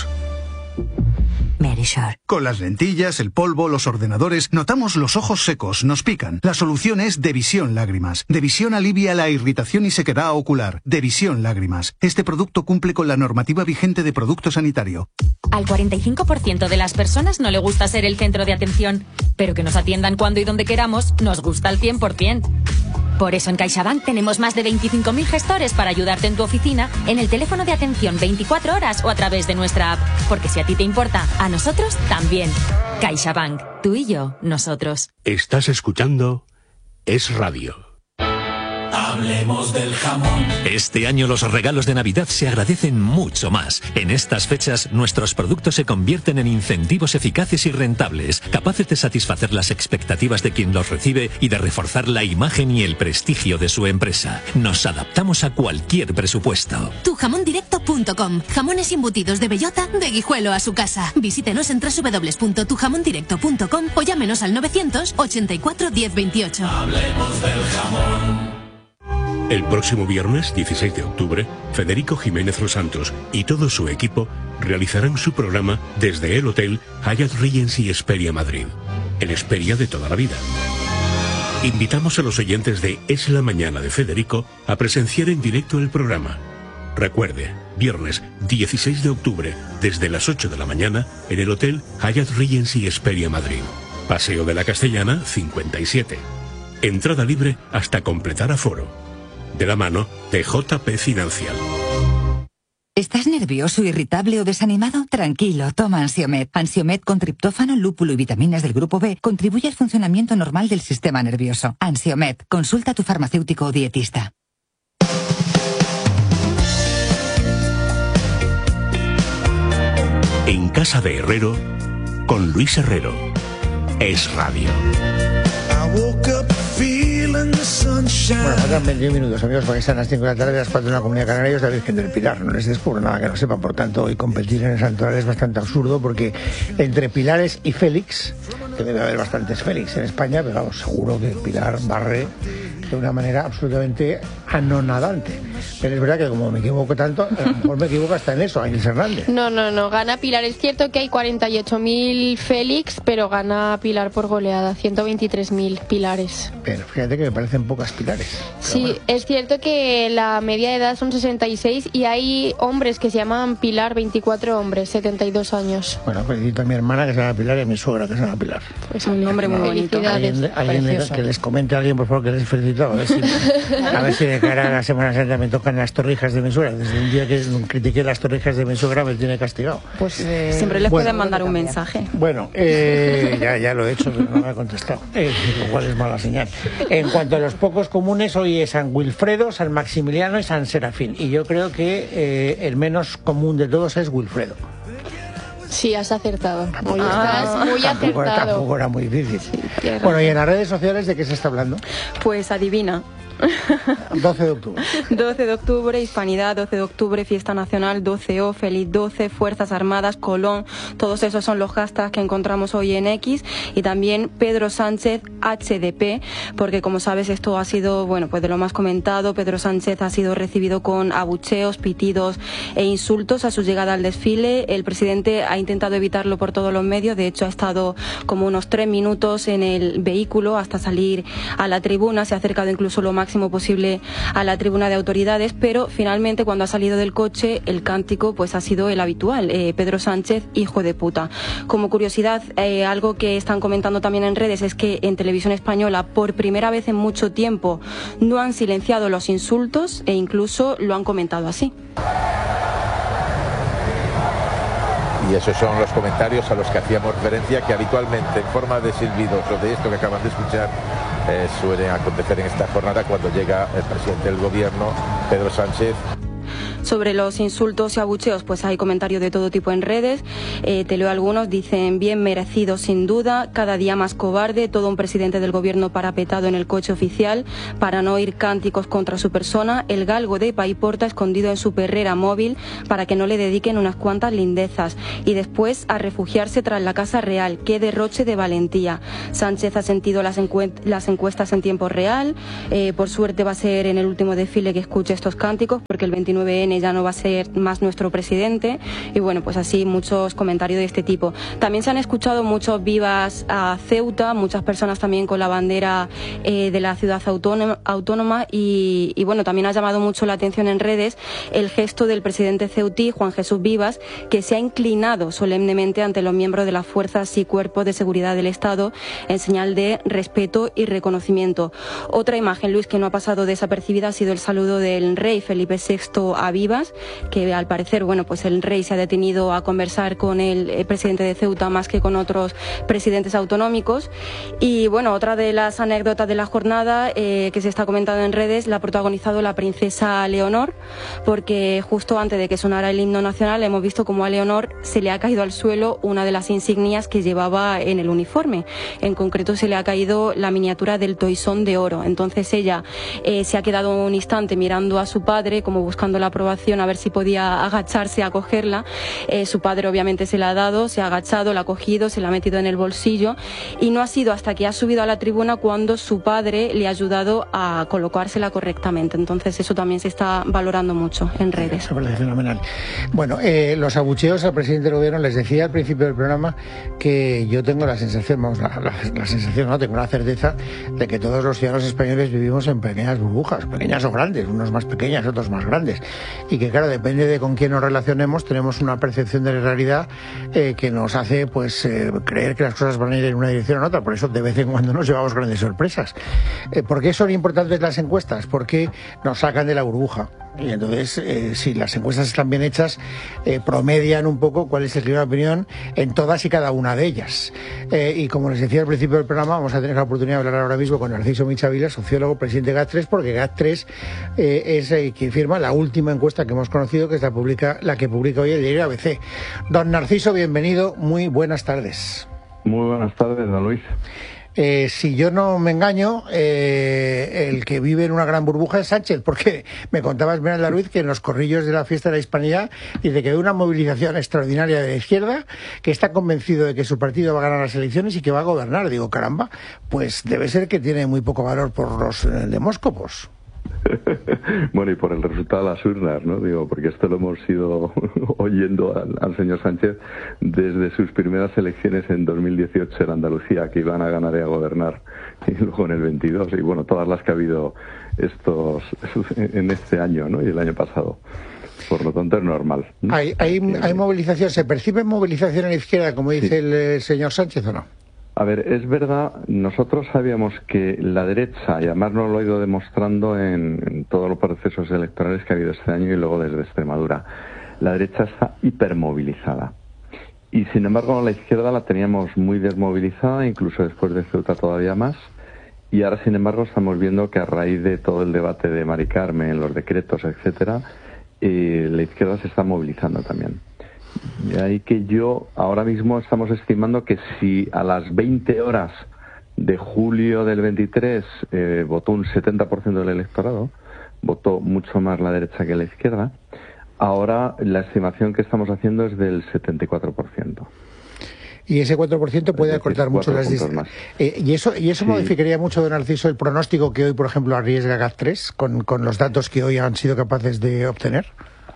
Speaker 21: Verisur. Con las lentillas, el polvo, los ordenadores, notamos los ojos secos, nos pican. La solución es Devisión Lágrimas. Devisión alivia la irritación y sequedad ocular. Devisión Lágrimas. Este producto cumple con la normativa vigente de producto sanitario.
Speaker 22: Al 45% de las personas no le gusta ser el centro de atención, pero que nos atiendan cuando y donde queramos nos gusta al 100%. Por eso en CaixaBank tenemos más de 25.000 gestores para ayudarte en tu oficina, en el teléfono de atención 24 horas o a través de nuestra app. Porque si a ti te importa, a nosotros también. CaixaBank. Tú y yo, nosotros.
Speaker 11: Estás escuchando Es Radio.
Speaker 23: Hablemos del jamón. Este año los regalos de Navidad se agradecen mucho más. En estas fechas, nuestros productos se convierten en incentivos eficaces y rentables, capaces de satisfacer las expectativas de quien los recibe y de reforzar la imagen y el prestigio de su empresa. Nos adaptamos a cualquier presupuesto.
Speaker 24: Tujamondirecto.com. Jamones embutidos de bellota, de Guijuelo a su casa. Visítenos en www.tujamondirecto.com o llámenos al 984 1028.
Speaker 23: Hablemos del jamón.
Speaker 11: El próximo viernes, 16 de octubre, Federico Jiménez Los Santos y todo su equipo realizarán su programa desde el Hotel Hyatt Regency Hesperia Madrid, el Hesperia de toda la vida. Invitamos a los oyentes de Es la Mañana de Federico a presenciar en directo el programa. Recuerde, viernes 16 de octubre, desde las 8 de la mañana, en el Hotel Hyatt Regency Hesperia Madrid. Paseo de la Castellana, 57. Entrada libre hasta completar aforo. De la mano de JP Financial.
Speaker 25: ¿Estás nervioso, irritable o desanimado? Tranquilo, toma Ansiomed. Ansiomed con triptófano, lúpulo y vitaminas del grupo B contribuye al funcionamiento normal del sistema nervioso. Ansiomed, consulta a tu farmacéutico o dietista.
Speaker 11: En Casa de Herrero, con Luis Herrero. Es Radio.
Speaker 1: Bueno, faltan 21 minutos, amigos, para que sean las 5 de la tarde, las 4 de la Comunidad Canaria, es la Virgen del Pilar. No les descubro nada que no sepan, por tanto, hoy competir en el santuario es bastante absurdo, porque entre Pilares y Félix, que debe haber bastantes Félix en España, pero vamos, seguro que Pilar barre de una manera absolutamente anonadante. Pero es verdad que como me equivoco tanto, a lo mejor me equivoco hasta en eso, Ángel Hernández.
Speaker 7: No, gana Pilar. Es cierto que hay 48.000 Félix, pero gana Pilar por goleada, 123.000 Pilares.
Speaker 1: Pero fíjate que me parecen pocas Pilares.
Speaker 7: Sí, bueno. Es cierto que la media de edad son 66 y hay hombres que se llaman Pilar, 24 hombres, 72 años.
Speaker 1: Bueno, felicito a mi hermana que se llama Pilar y a mi suegra que se llama Pilar.
Speaker 7: Pues un nombre muy bonito.
Speaker 1: Alguien que les comente a alguien, por favor, que les felicito. A ver si de cara a la Semana Santa me tocan las torrijas de mi suegra. Desde un día que critiqué las torrijas de mi suegra me tiene castigado.
Speaker 26: Pues siempre les pueden mandar un mensaje.
Speaker 1: Bueno, ya lo he hecho, pero no me ha contestado, lo cual es mala señal. En cuanto a los pocos comunes, hoy es San Wilfredo, San Maximiliano y San Serafín. Y yo creo que el menos común de todos es Wilfredo.
Speaker 7: Sí, has acertado. Hoy estás muy acertado.
Speaker 1: Tampoco era muy difícil. Sí, bueno, ¿y en las redes sociales de qué se está hablando?
Speaker 26: Pues adivina.
Speaker 1: 12 de octubre.
Speaker 26: 12 de octubre, Hispanidad, 12 de octubre, Fiesta Nacional, 12O, Feliz 12, Fuerzas Armadas, Colón, todos esos son los hashtags que encontramos hoy en X, y también Pedro Sánchez HDP, porque como sabes esto ha sido, bueno, pues de lo más comentado. Pedro Sánchez ha sido recibido con abucheos, pitidos e insultos a su llegada al desfile. El presidente ha intentado evitarlo por todos los medios, de hecho ha estado como unos 3 minutos en el vehículo hasta salir a la tribuna, se ha acercado incluso lo máximo máximo posible a la tribuna de autoridades, pero finalmente cuando ha salido del coche el cántico pues ha sido el habitual, Pedro Sánchez, hijo de puta. Como curiosidad, algo que están comentando también en redes es que en Televisión Española por primera vez en mucho tiempo no han silenciado los insultos e incluso lo han comentado así.
Speaker 2: Y esos son los comentarios a los que hacíamos referencia, que habitualmente en forma de silbidos o de esto que acaban de escuchar suelen acontecer en esta jornada cuando llega el presidente del gobierno, Pedro Sánchez.
Speaker 26: Sobre los insultos y abucheos, pues hay comentarios de todo tipo en redes. Te leo algunos. Dicen: bien merecido sin duda, cada día más cobarde, todo un presidente del gobierno parapetado en el coche oficial para no oír cánticos contra su persona, el galgo de Paiporta escondido en su perrera móvil para que no le dediquen unas cuantas lindezas, y después a refugiarse tras la Casa Real. Qué derroche de valentía. Sánchez ha sentido las encuestas en tiempo real. Por suerte va a ser en el último desfile que escuche estos cánticos, porque el 29N ya no va a ser más nuestro presidente. Y bueno, pues así muchos comentarios de este tipo. También se han escuchado muchos vivas a Ceuta, muchas personas también con la bandera de la ciudad autónoma y bueno, también ha llamado mucho la atención en redes el gesto del presidente ceutí, Juan Jesús Vivas, que se ha inclinado solemnemente ante los miembros de las fuerzas y cuerpos de seguridad del Estado en señal de respeto y reconocimiento. Otra imagen, Luis, que no ha pasado desapercibida ha sido el saludo del rey Felipe VI a Vivas, que al parecer, bueno, pues el rey se ha detenido a conversar con el presidente de Ceuta más que con otros presidentes autonómicos. Y bueno, otra de las anécdotas de la jornada que se está comentando en redes la ha protagonizado la princesa Leonor, porque justo antes de que sonara el himno nacional hemos visto como a Leonor se le ha caído al suelo una de las insignias que llevaba en el uniforme. En concreto se le ha caído la miniatura del toisón de oro. Entonces ella se ha quedado un instante mirando a su padre como buscando la aprobación, a ver si podía agacharse a cogerla. Su padre obviamente se la ha dado, se ha agachado, la ha cogido, se la ha metido en el bolsillo, y no ha sido hasta que ha subido a la tribuna cuando su padre le ha ayudado a colocársela correctamente. Entonces eso también se está valorando mucho en redes.
Speaker 1: Eso parece fenomenal. Bueno, los abucheos al presidente del gobierno, les decía al principio del programa que yo tengo la sensación, vamos, la sensación, no, tengo la certeza de que todos los ciudadanos españoles vivimos en pequeñas burbujas, pequeñas o grandes, unos más pequeñas, otros más grandes. Y que claro, depende de con quién nos relacionemos, tenemos una percepción de la realidad que nos hace pues creer que las cosas van a ir en una dirección o en otra. Por eso de vez en cuando nos llevamos grandes sorpresas. ¿Por qué son importantes las encuestas? Porque nos sacan de la burbuja. Y entonces, si las encuestas están bien hechas, promedian un poco cuál es el clima de opinión en todas y cada una de ellas. Y como les decía al principio del programa, vamos a tener la oportunidad de hablar ahora mismo con Narciso Michavila, sociólogo, presidente de GAT3, porque GAT3 es quien firma la última encuesta que hemos conocido, que es la que publica hoy el diario ABC. Don Narciso, bienvenido, muy buenas tardes.
Speaker 3: Muy buenas tardes, don Luis.
Speaker 1: Si yo no me engaño, el que vive en una gran burbuja es Sánchez, porque me contaba Esmeralda Ruiz que en los corrillos de la fiesta de la Hispanidad dice que hay una movilización extraordinaria de la izquierda, que está convencido de que su partido va a ganar las elecciones y que va a gobernar. Digo, caramba, pues debe ser que tiene muy poco valor por los demóscopos.
Speaker 3: Bueno, y por el resultado de las urnas, ¿no? Digo, porque esto lo hemos ido oyendo al señor Sánchez desde sus primeras elecciones en 2018 en Andalucía, que iban a ganar y a gobernar, y luego en el 22, y bueno, todas las que ha habido en este año, ¿no? Y el año pasado. Por lo tanto es normal, ¿no?
Speaker 1: ¿Hay movilización? ¿Se percibe movilización en la izquierda, como dice el señor Sánchez, o no?
Speaker 3: A ver, es verdad, nosotros sabíamos que la derecha, y además nos lo ha ido demostrando en todos los procesos electorales que ha habido este año y luego desde Extremadura, la derecha está hipermovilizada. Y sin embargo la izquierda la teníamos muy desmovilizada, incluso después de Ceuta todavía más. Y ahora sin embargo estamos viendo que a raíz de todo el debate de Mari Carmen, los decretos, etcétera, la izquierda se está movilizando también. De ahí que ahora mismo estamos estimando que si a las 20 horas de julio del 23 votó un 70% del electorado, votó mucho más la derecha que la izquierda, ahora la estimación que estamos haciendo es del 74%.
Speaker 1: Y ese 4% puede acortar mucho las distancias. ¿Y eso sí modificaría mucho, don Narciso, el pronóstico que hoy, por ejemplo, arriesga GAT3 con los datos que hoy han sido capaces de obtener?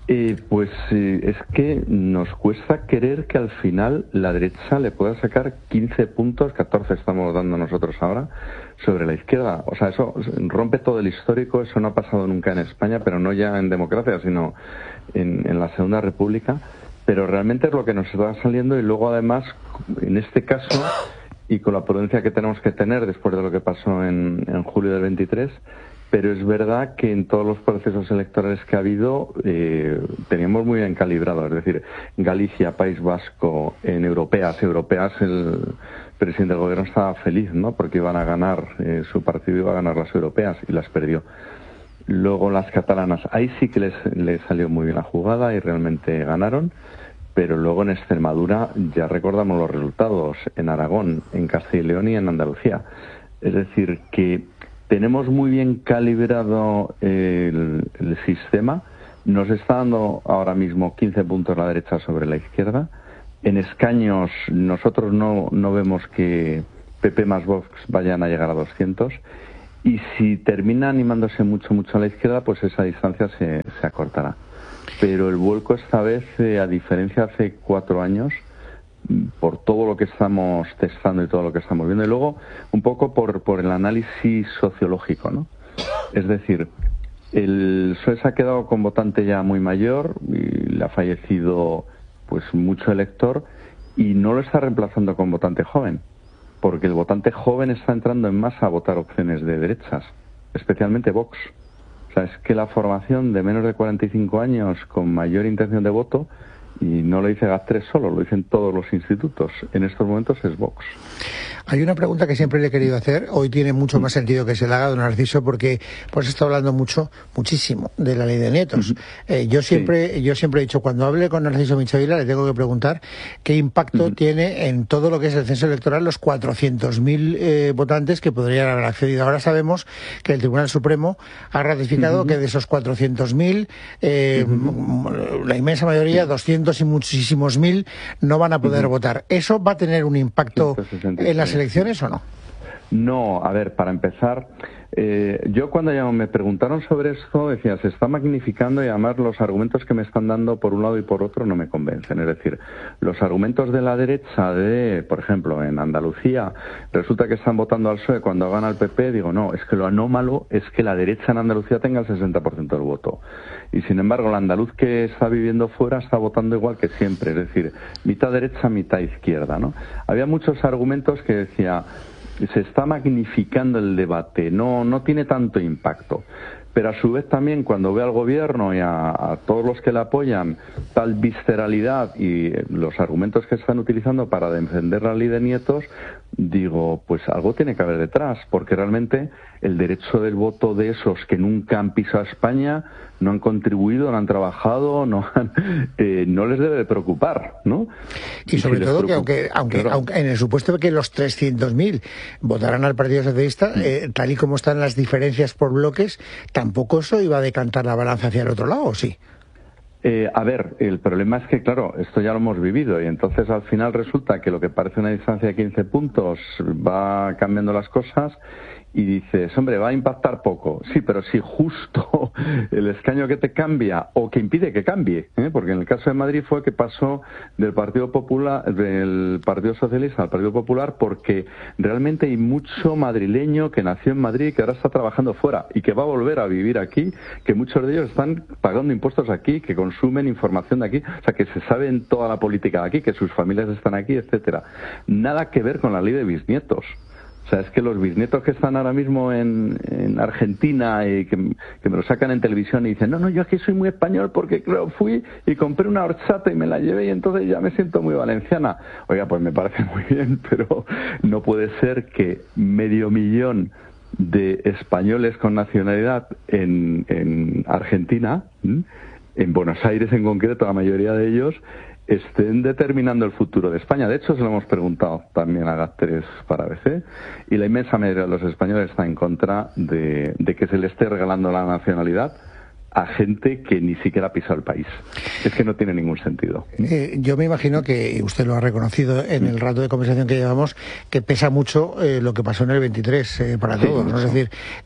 Speaker 3: Es que nos cuesta querer que al final la derecha le pueda sacar 15 puntos, 14 estamos dando nosotros ahora, sobre la izquierda. O sea, eso rompe todo el histórico, eso no ha pasado nunca en España, pero no ya en democracia, sino en la Segunda República. Pero realmente es lo que nos está saliendo, y luego además, en este caso, y con la prudencia que tenemos que tener después de lo que pasó en julio del 23, pero es verdad que en todos los procesos electorales que ha habido teníamos muy bien calibrado. Es decir, Galicia, País Vasco, en europeas, el presidente del gobierno estaba feliz, ¿no? Porque iban a ganar, su partido iba a ganar las europeas y las perdió. Luego las catalanas, ahí sí que les salió muy bien la jugada y realmente ganaron, pero luego en Extremadura ya recordamos los resultados, en Aragón, en Castilla y León y en Andalucía. Es decir, que tenemos muy bien calibrado el sistema. Nos está dando ahora mismo 15 puntos la derecha sobre la izquierda. En escaños nosotros no vemos que PP más Vox vayan a llegar a 200. Y si termina animándose mucho a la izquierda, pues esa distancia se acortará. Pero el vuelco esta vez, a diferencia de hace 4 años, por todo lo que estamos testando y todo lo que estamos viendo, y luego un poco por el análisis sociológico, ¿no? Es decir, el PSOE se ha quedado con votante ya muy mayor y le ha fallecido pues mucho elector, y no lo está reemplazando con votante joven, porque el votante joven está entrando en masa a votar opciones de derechas, especialmente Vox. O sea, es que la formación de menos de 45 años con mayor intención de voto, y no lo dice GAT3 solo, lo dicen todos los institutos, en estos momentos es Vox.
Speaker 1: Hay una pregunta que siempre le he querido hacer, hoy tiene mucho más sentido que se la haga, don Narciso, porque pues está hablando muchísimo de la ley de nietos. Yo siempre he dicho, cuando hable con Narciso Michavila, le tengo que preguntar qué impacto tiene en todo lo que es el censo electoral los 400.000 votantes que podrían haber accedido. Ahora sabemos que el Tribunal Supremo ha ratificado que de esos 400.000, la inmensa mayoría, 200 y muchísimos mil, no van a poder votar. ¿Eso va a tener un impacto en las elecciones o no?
Speaker 3: No, a ver, para empezar, yo cuando ya me preguntaron sobre esto decía, se está magnificando, y además los argumentos que me están dando por un lado y por otro no me convencen. Es decir, los argumentos de la derecha por ejemplo, en Andalucía, resulta que están votando al PSOE cuando gana el PP, digo, no, es que lo anómalo es que la derecha en Andalucía tenga el 60% del voto. Y sin embargo, el andaluz que está viviendo fuera está votando igual que siempre, es decir, mitad derecha, mitad izquierda, ¿no? Había muchos argumentos que decía, se está magnificando el debate, no tiene tanto impacto. Pero a su vez también, cuando ve al gobierno y a todos los que le apoyan tal visceralidad y los argumentos que están utilizando para defender la ley de nietos, digo, pues algo tiene que haber detrás, porque realmente el derecho del voto de esos que nunca han pisado España, no han contribuido, no han trabajado, no les debe de preocupar, ¿no?
Speaker 1: Y sobre todo que aunque en el supuesto de que los 300.000 votaran al Partido Socialista, tal y como están las diferencias por bloques, tampoco eso iba a decantar la balanza hacia el otro lado, ¿o sí?
Speaker 3: A ver, el problema es que, claro, esto ya lo hemos vivido, y entonces al final resulta que lo que parece una distancia de 15 puntos va cambiando las cosas, y dices, hombre, va a impactar poco. Sí, pero si justo el escaño que te cambia o que impide que cambie, porque en el caso de Madrid fue que pasó del Partido Socialista al Partido Popular, porque realmente hay mucho madrileño que nació en Madrid, que ahora está trabajando fuera y que va a volver a vivir aquí, que muchos de ellos están pagando impuestos aquí, que consumen información de aquí, o sea, que se saben toda la política de aquí, que sus familias están aquí, etcétera. Nada que ver con la ley de bisnietos. O sea, es que los bisnietos que están ahora mismo en Argentina y que me lo sacan en televisión y dicen, no, yo aquí soy muy español porque claro, fui y compré una horchata y me la llevé y entonces ya me siento muy valenciana. Oiga, pues me parece muy bien, pero no puede ser que 500.000 de españoles con nacionalidad en Argentina, en Buenos Aires en concreto, la mayoría de ellos, estén determinando el futuro de España. De hecho, se lo hemos preguntado también a GAT3 para ABC, y la inmensa mayoría de los españoles está en contra de que se le esté regalando la nacionalidad a gente que ni siquiera ha pisado el país. Es que no tiene ningún sentido.
Speaker 1: Yo me imagino que usted lo ha reconocido en el rato de conversación que llevamos, que pesa mucho lo que pasó en el 23 para todos, ¿no? Es decir,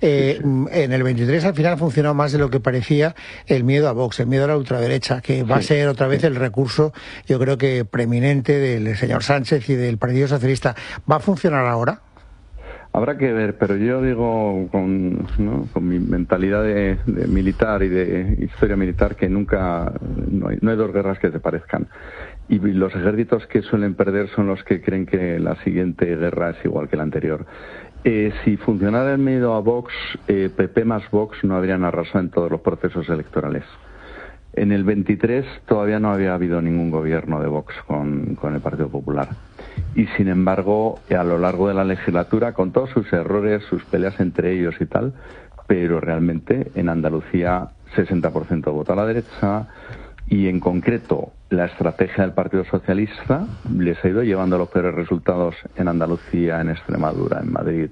Speaker 1: en el 23 al final ha funcionado más de lo que parecía el miedo a Vox, el miedo a la ultraderecha, que va a ser otra vez el recurso, yo creo que preeminente del señor Sánchez y del Partido Socialista. ¿Va a funcionar ahora?
Speaker 3: Habrá que ver, pero yo digo con mi mentalidad de militar y de historia militar que nunca, no hay dos guerras que se parezcan. Y los ejércitos que suelen perder son los que creen que la siguiente guerra es igual que la anterior. Si funcionara el miedo a Vox, PP más Vox no habrían arrasado en todos los procesos electorales. En el 23 todavía no había habido ningún gobierno de Vox con el Partido Popular. Y sin embargo, a lo largo de la legislatura, con todos sus errores, sus peleas entre ellos y tal, pero realmente en Andalucía 60% vota a la derecha, y en concreto la estrategia del Partido Socialista les ha ido llevando a los peores resultados en Andalucía, en Extremadura, en Madrid,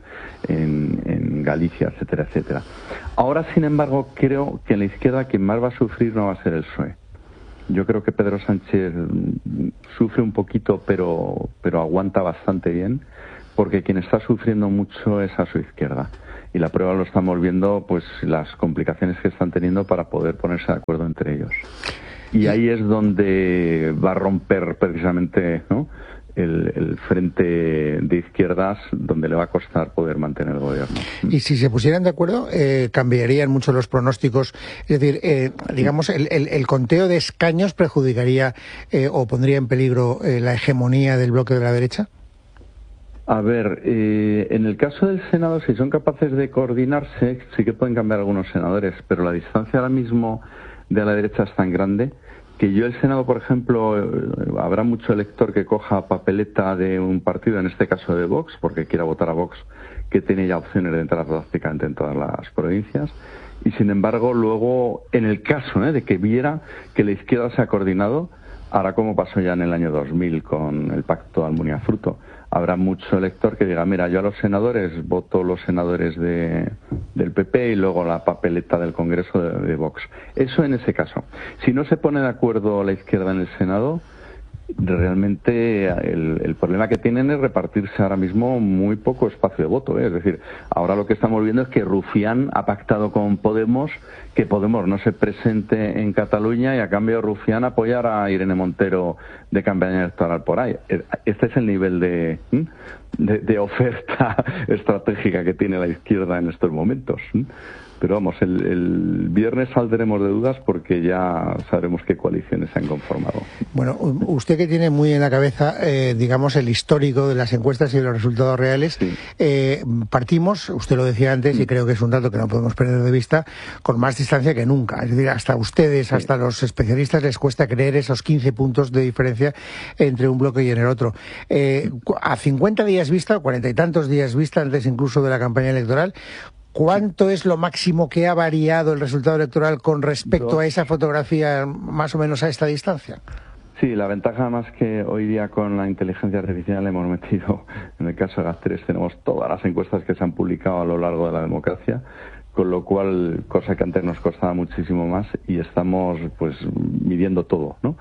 Speaker 3: en Galicia, etcétera, etcétera. Ahora, sin embargo, creo que en la izquierda quien más va a sufrir no va a ser el PSOE. Yo creo que Pedro Sánchez sufre un poquito, pero aguanta bastante bien, porque quien está sufriendo mucho es a su izquierda. Y la prueba lo estamos viendo, pues las complicaciones que están teniendo para poder ponerse de acuerdo entre ellos. Y ahí es donde va a romper precisamente, ¿no?, el frente de izquierdas, donde le va a costar poder mantener el gobierno.
Speaker 1: Y si se pusieran de acuerdo, cambiarían mucho los pronósticos. Es decir, digamos, el conteo de escaños perjudicaría o pondría en peligro la hegemonía del bloque de la derecha.
Speaker 3: A ver, en el caso del Senado, si son capaces de coordinarse, sí que pueden cambiar algunos senadores, pero la distancia ahora mismo de la derecha es tan grande que yo el Senado, por ejemplo, habrá mucho elector que coja papeleta de un partido, en este caso de Vox, porque quiera votar a Vox, que tiene ya opciones de entrar prácticamente en todas las provincias. Y sin embargo, luego, en el caso de que viera que la izquierda se ha coordinado, hará como pasó ya en el año 2000 con el pacto Almunia-Fruto. Habrá mucho elector que diga, mira, yo a los senadores voto los senadores del PP y luego la papeleta del Congreso de Vox. Eso en ese caso. Si no se pone de acuerdo la izquierda en el Senado, realmente el problema que tienen es repartirse ahora mismo muy poco espacio de voto, ¿eh? Es decir, ahora lo que estamos viendo es que Rufián ha pactado con Podemos que Podemos no se presente en Cataluña y a cambio Rufián apoyar a Irene Montero de campaña electoral por ahí. Este es el nivel de oferta estratégica que tiene la izquierda en estos momentos. Pero vamos, el viernes saldremos de dudas porque ya sabremos qué coaliciones se han conformado.
Speaker 1: Bueno, usted que tiene muy en la cabeza, digamos, el histórico de las encuestas y de los resultados reales, sí. Partimos, usted lo decía antes, y creo que es un dato que no podemos perder de vista, con más distancia que nunca. Es decir, hasta ustedes, sí, hasta los especialistas les cuesta creer esos 15 puntos de diferencia entre un bloque y en el otro. A 50 días vista, 40 y tantos días vista, antes incluso de la campaña electoral, ¿cuánto es lo máximo que ha variado el resultado electoral con respecto a esa fotografía, más o menos a esta distancia?
Speaker 3: Sí, la ventaja más que hoy día con la inteligencia artificial hemos metido, en el caso de GAT3 tenemos todas las encuestas que se han publicado a lo largo de la democracia, con lo cual, cosa que antes nos costaba muchísimo más, y estamos pues midiendo todo, ¿no?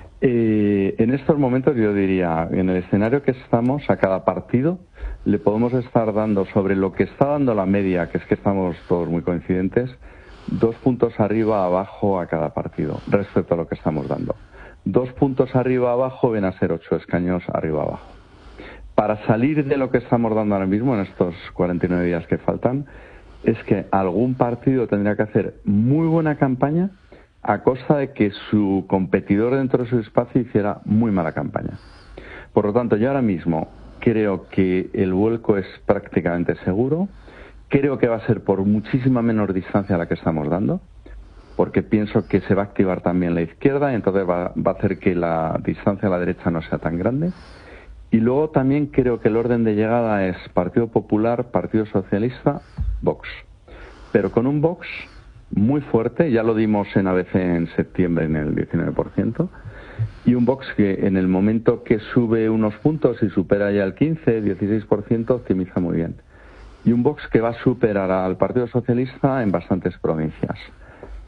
Speaker 3: En estos momentos yo diría, en el escenario que estamos, a cada partido le podemos estar dando, sobre lo que está dando la media, que es que estamos todos muy coincidentes, 2 puntos arriba, abajo a cada partido, respecto a lo que estamos dando. 2 puntos arriba, abajo, viene a ser 8 escaños arriba, abajo. Para salir de lo que estamos dando ahora mismo, en estos 49 días que faltan, es que algún partido tendría que hacer muy buena campaña a costa de que su competidor dentro de su espacio hiciera muy mala campaña. Por lo tanto, yo ahora mismo creo que el vuelco es prácticamente seguro. Creo que va a ser por muchísima menor distancia a la que estamos dando, porque pienso que se va a activar también la izquierda y entonces va a hacer que la distancia a la derecha no sea tan grande. Y luego también creo que el orden de llegada es Partido Popular, Partido Socialista, Vox. Pero con un Vox muy fuerte, ya lo dimos en ABC en septiembre en el 19%, y un Vox que en el momento que sube unos puntos y supera ya el 15, 16%, optimiza muy bien. Y un Vox que va a superar al Partido Socialista en bastantes provincias.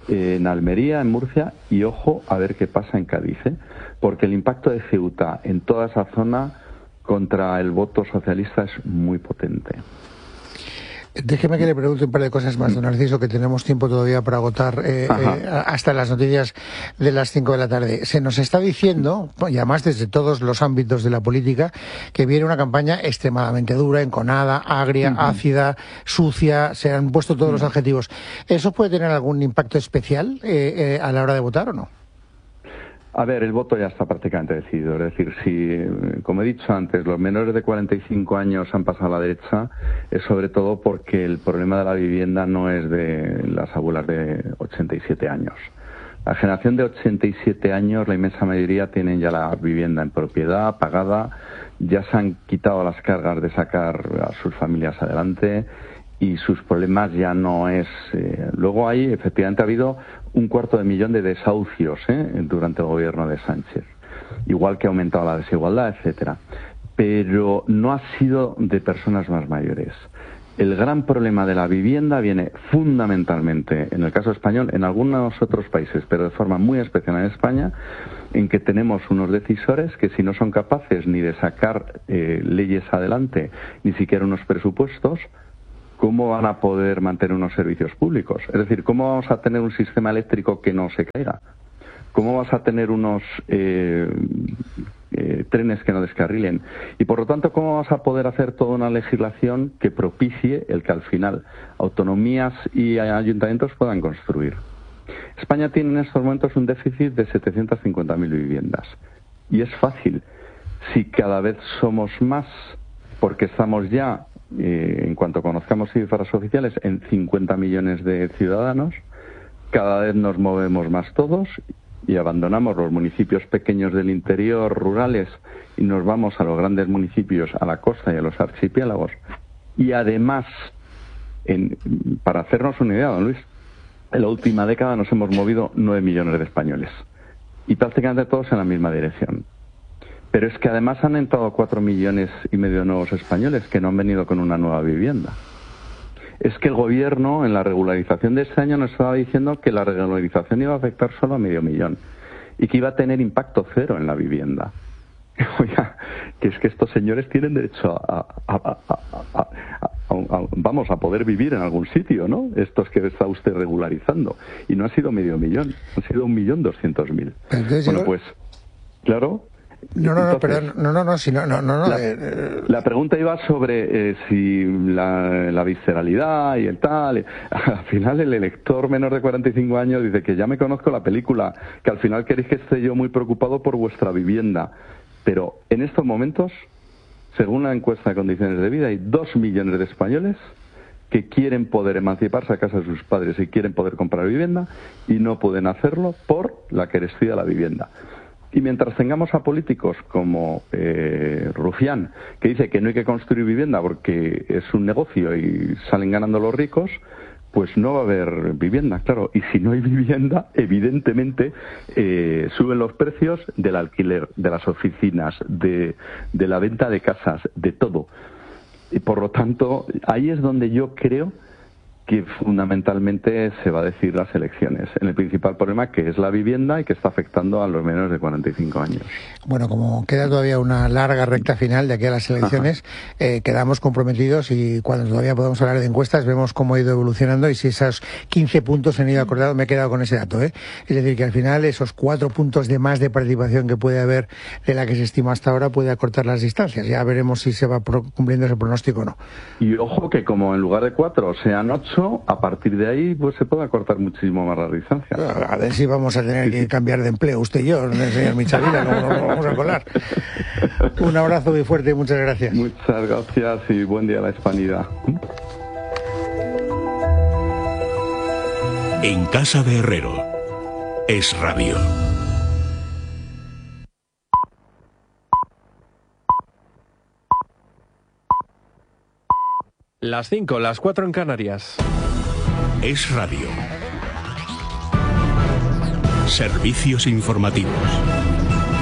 Speaker 3: en Almería, en Murcia, y ojo a ver qué pasa en Cádiz, porque el impacto de Ceuta en toda esa zona contra el voto socialista es muy potente.
Speaker 1: Déjeme que le pregunte un par de cosas más, don Narciso, que tenemos tiempo todavía para agotar hasta las noticias de las 5 de la tarde. Se nos está diciendo, y además desde todos los ámbitos de la política, que viene una campaña extremadamente dura, enconada, agria, ácida, sucia, se han puesto todos los adjetivos. ¿Eso puede tener algún impacto especial a la hora de votar o no?
Speaker 3: A ver, el voto ya está prácticamente decidido. Es decir, si, como he dicho antes, los menores de 45 años han pasado a la derecha, es sobre todo porque el problema de la vivienda no es de las abuelas de 87 años. La generación de 87 años, la inmensa mayoría, tienen ya la vivienda en propiedad, pagada, ya se han quitado las cargas de sacar a sus familias adelante y sus problemas ya no es... Luego ahí, efectivamente, ha habido 250.000 de desahucios durante el gobierno de Sánchez, igual que ha aumentado la desigualdad, etcétera. Pero no ha sido de personas más mayores. El gran problema de la vivienda viene fundamentalmente, en el caso español, en algunos otros países, pero de forma muy especial en España, en que tenemos unos decisores que si no son capaces ni de sacar leyes adelante, ni siquiera unos presupuestos, ¿cómo van a poder mantener unos servicios públicos? Es decir, ¿cómo vamos a tener un sistema eléctrico que no se caiga? ¿Cómo vas a tener unos trenes que no descarrilen? Y por lo tanto, ¿cómo vas a poder hacer toda una legislación que propicie el que al final autonomías y ayuntamientos puedan construir? España tiene en estos momentos un déficit de 750.000 viviendas. Y es fácil. Si cada vez somos más, porque estamos ya... en cuanto conozcamos cifras oficiales, en 50 millones de ciudadanos, cada vez nos movemos más todos y abandonamos los municipios pequeños del interior, rurales, y nos vamos a los grandes municipios, a la costa y a los archipiélagos. Y además, para hacernos una idea, don Luis, en la última década nos hemos movido 9 millones de españoles, y prácticamente todos en la misma dirección. Pero es que además han entrado 4,5 millones de nuevos españoles que no han venido con una nueva vivienda. Es que el gobierno, en la regularización de este año, nos estaba diciendo que la regularización iba a afectar solo a 500.000 y que iba a tener impacto cero en la vivienda. Oiga, que es que estos señores tienen derecho a poder vivir en algún sitio, ¿no? Estos que está usted regularizando. Y no ha sido 500.000, han sido 1.200.000. Bueno, pues, claro... La pregunta iba sobre si la visceralidad y el tal. Al final el elector menor de 45 años dice que ya me conozco la película, que al final queréis que esté yo muy preocupado por vuestra vivienda. Pero en estos momentos, según la encuesta de condiciones de vida, hay 2 millones de españoles que quieren poder emanciparse a casa de sus padres y quieren poder comprar vivienda y no pueden hacerlo por la carestía de la vivienda. Y mientras tengamos a políticos como Rufián, que dice que no hay que construir vivienda porque es un negocio y salen ganando los ricos, pues no va a haber vivienda, claro. Y si no hay vivienda, evidentemente suben los precios del alquiler, de las oficinas, de la venta de casas, de todo. Y por lo tanto, ahí es donde yo creo que fundamentalmente se va a decidir las elecciones, en el principal problema que es la vivienda y que está afectando a los menores de 45 años.
Speaker 1: Bueno, como queda todavía una larga recta final de aquí a las elecciones, quedamos comprometidos y cuando todavía podamos hablar de encuestas vemos cómo ha ido evolucionando y si esos 15 puntos se han ido acordados, me he quedado con ese dato, Es decir, que al final esos 4 puntos de más de participación que puede haber de la que se estima hasta ahora puede acortar las distancias. Ya veremos si se va cumpliendo ese pronóstico o no.
Speaker 3: Y ojo que como en lugar de 4 sean 8, a partir de ahí pues se puede acortar muchísimo más la distancia.
Speaker 1: A ver si vamos a tener que cambiar de empleo usted y yo, señor Michavila, no nos vamos a colar. Un abrazo muy fuerte y muchas gracias.
Speaker 3: Muchas gracias y buen día a la Hispanidad.
Speaker 11: En casa de Herrero, Es Radio.
Speaker 4: Las 5, las 4 en Canarias.
Speaker 11: Es Radio. Servicios informativos.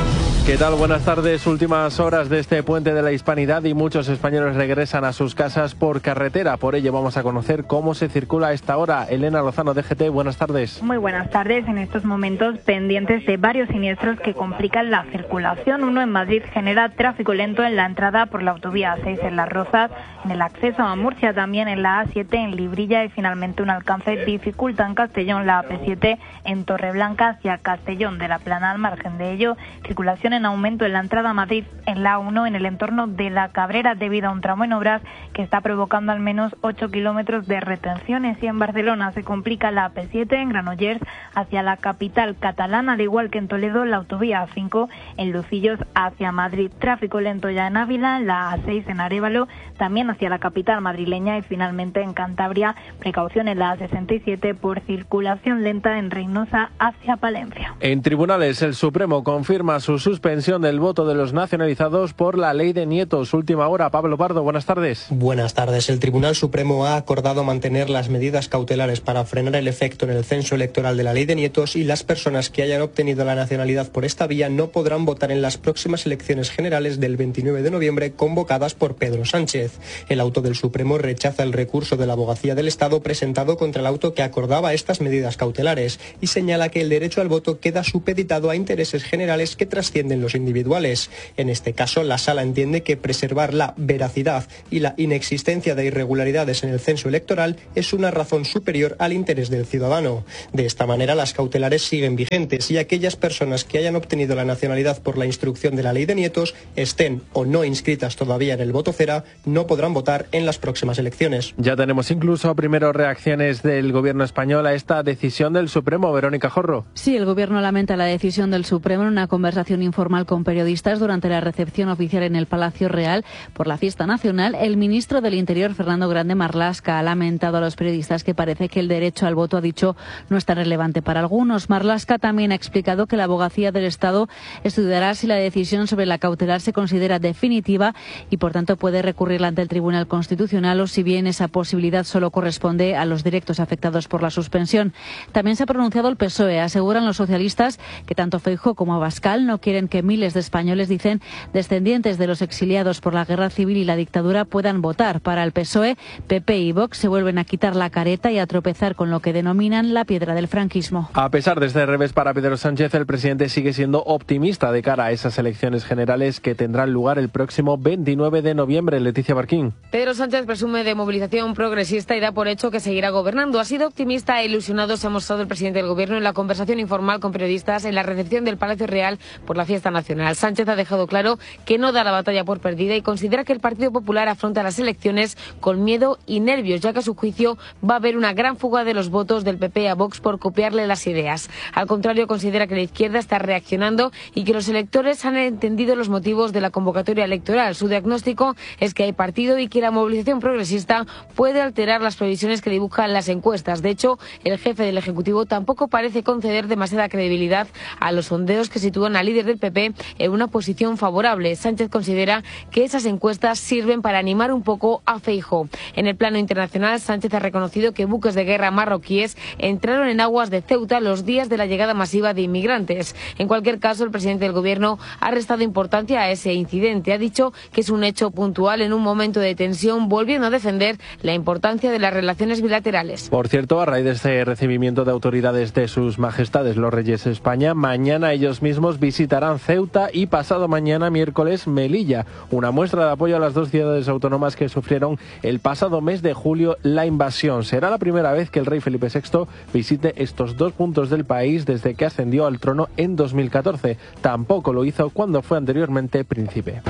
Speaker 4: ¿Qué tal? Buenas tardes. Últimas horas de este puente de la Hispanidad y muchos españoles regresan a sus casas por carretera. Por ello vamos a conocer cómo se circula a esta hora. Elena Lozano, DGT, buenas tardes.
Speaker 5: Muy buenas tardes. En estos momentos pendientes de varios siniestros que complican la circulación. Uno en Madrid genera tráfico lento en la entrada por la autovía A6 en Las Rozas, en el acceso a Murcia también en la A7 en Librilla y finalmente un alcance dificulta en Castellón la AP7 en Torreblanca hacia Castellón de la Plana. Al margen de ello, circulación en aumento en la entrada a Madrid en la A1 en el entorno de La Cabrera debido a un tramo en obras que está provocando al menos 8 kilómetros de retenciones. Y en Barcelona se complica la AP7 en Granollers hacia la capital catalana, al igual que en Toledo la autovía A5 en Lucillos hacia Madrid. Tráfico lento ya en Ávila, en la A6 en Arévalo, también hacia la capital madrileña y finalmente en Cantabria, precaución en la A67 por circulación lenta en Reynosa hacia Palencia.
Speaker 4: En tribunales, el Supremo confirma su suspensión del voto de los nacionalizados por la ley de nietos. Última hora, Pablo Pardo, buenas tardes.
Speaker 6: Buenas tardes. El Tribunal Supremo ha acordado mantener las medidas cautelares para frenar el efecto en el censo electoral de la ley de nietos y las personas que hayan obtenido la nacionalidad por esta vía no podrán votar en las próximas elecciones generales del 29 de noviembre convocadas por Pedro Sánchez. El auto del Supremo rechaza el recurso de la Abogacía del Estado presentado contra el auto que acordaba estas medidas cautelares y señala que el derecho al voto queda supeditado a intereses generales que trascienden los individuales. En este caso, la Sala entiende que preservar la veracidad y la inexistencia de irregularidades en el censo electoral es una razón superior al interés del ciudadano. De esta manera, las cautelares siguen vigentes y aquellas personas que hayan obtenido la nacionalidad por la instrucción de la ley de nietos, estén o no inscritas todavía en el voto cera, no podrán votar en las próximas elecciones.
Speaker 4: Ya tenemos incluso primeras reacciones del gobierno español a esta decisión del Supremo. Verónica Jorro.
Speaker 8: Sí, el gobierno lamenta la decisión del Supremo en una conversación informal con periodistas durante la recepción oficial en el Palacio Real por la fiesta nacional. El ministro del Interior, Fernando Grande Marlaska, ha lamentado a los periodistas que parece que el derecho al voto, ha dicho, no es tan relevante para algunos. Marlaska también ha explicado que la Abogacía del Estado estudiará si la decisión sobre la cautelar se considera definitiva y, por tanto, puede recurrirla ante el Tribunal Constitucional o si bien esa posibilidad solo corresponde a los directos afectados por la suspensión. También se ha pronunciado el PSOE. Aseguran los socialistas que tanto Feijóo como Abascal no quieren que miles de españoles, dicen, descendientes de los exiliados por la guerra civil y la dictadura puedan votar. Para el PSOE, PP y Vox se vuelven a quitar la careta y a tropezar con lo que denominan la piedra del franquismo.
Speaker 4: A pesar de este revés para Pedro Sánchez, el presidente sigue siendo optimista de cara a esas elecciones generales que tendrán lugar el próximo 29 de noviembre. Leticia Barquín.
Speaker 9: Pedro Sánchez presume de movilización progresista y da por hecho que seguirá gobernando. Ha sido optimista e ilusionado, se ha mostrado el presidente del gobierno en la conversación informal con periodistas en la recepción del Palacio Real por la fiesta nacional. Sánchez ha dejado claro que no da la batalla por perdida y considera que el Partido Popular afronta las elecciones con miedo y nervios, ya que a su juicio va a haber una gran fuga de los votos del PP a Vox por copiarle las ideas. Al contrario, considera que la izquierda está reaccionando y que los electores han entendido los motivos de la convocatoria electoral. Su diagnóstico es que hay partido y que la movilización progresista puede alterar las previsiones que dibujan las encuestas. De hecho, el jefe del Ejecutivo tampoco parece conceder demasiada credibilidad a los sondeos que sitúan al líder del PP en una posición favorable. Sánchez considera que esas encuestas sirven para animar un poco a Feijóo. En el plano internacional, Sánchez ha reconocido que buques de guerra marroquíes entraron en aguas de Ceuta los días de la llegada masiva de inmigrantes. En cualquier caso, el presidente del gobierno ha restado importancia a ese incidente. Ha dicho que es un hecho puntual en un momento de tensión, volviendo a defender la importancia de las relaciones bilaterales.
Speaker 4: Por cierto, a raíz de este recibimiento de autoridades de sus majestades los reyes de España, mañana ellos mismos visitarán Ceuta y pasado mañana, miércoles, Melilla, una muestra de apoyo a las dos ciudades autónomas que sufrieron el pasado mes de julio la invasión. Será la primera vez que el rey Felipe VI visite estos dos puntos del país desde que ascendió al trono en 2014. Tampoco lo hizo cuando fue anteriormente príncipe.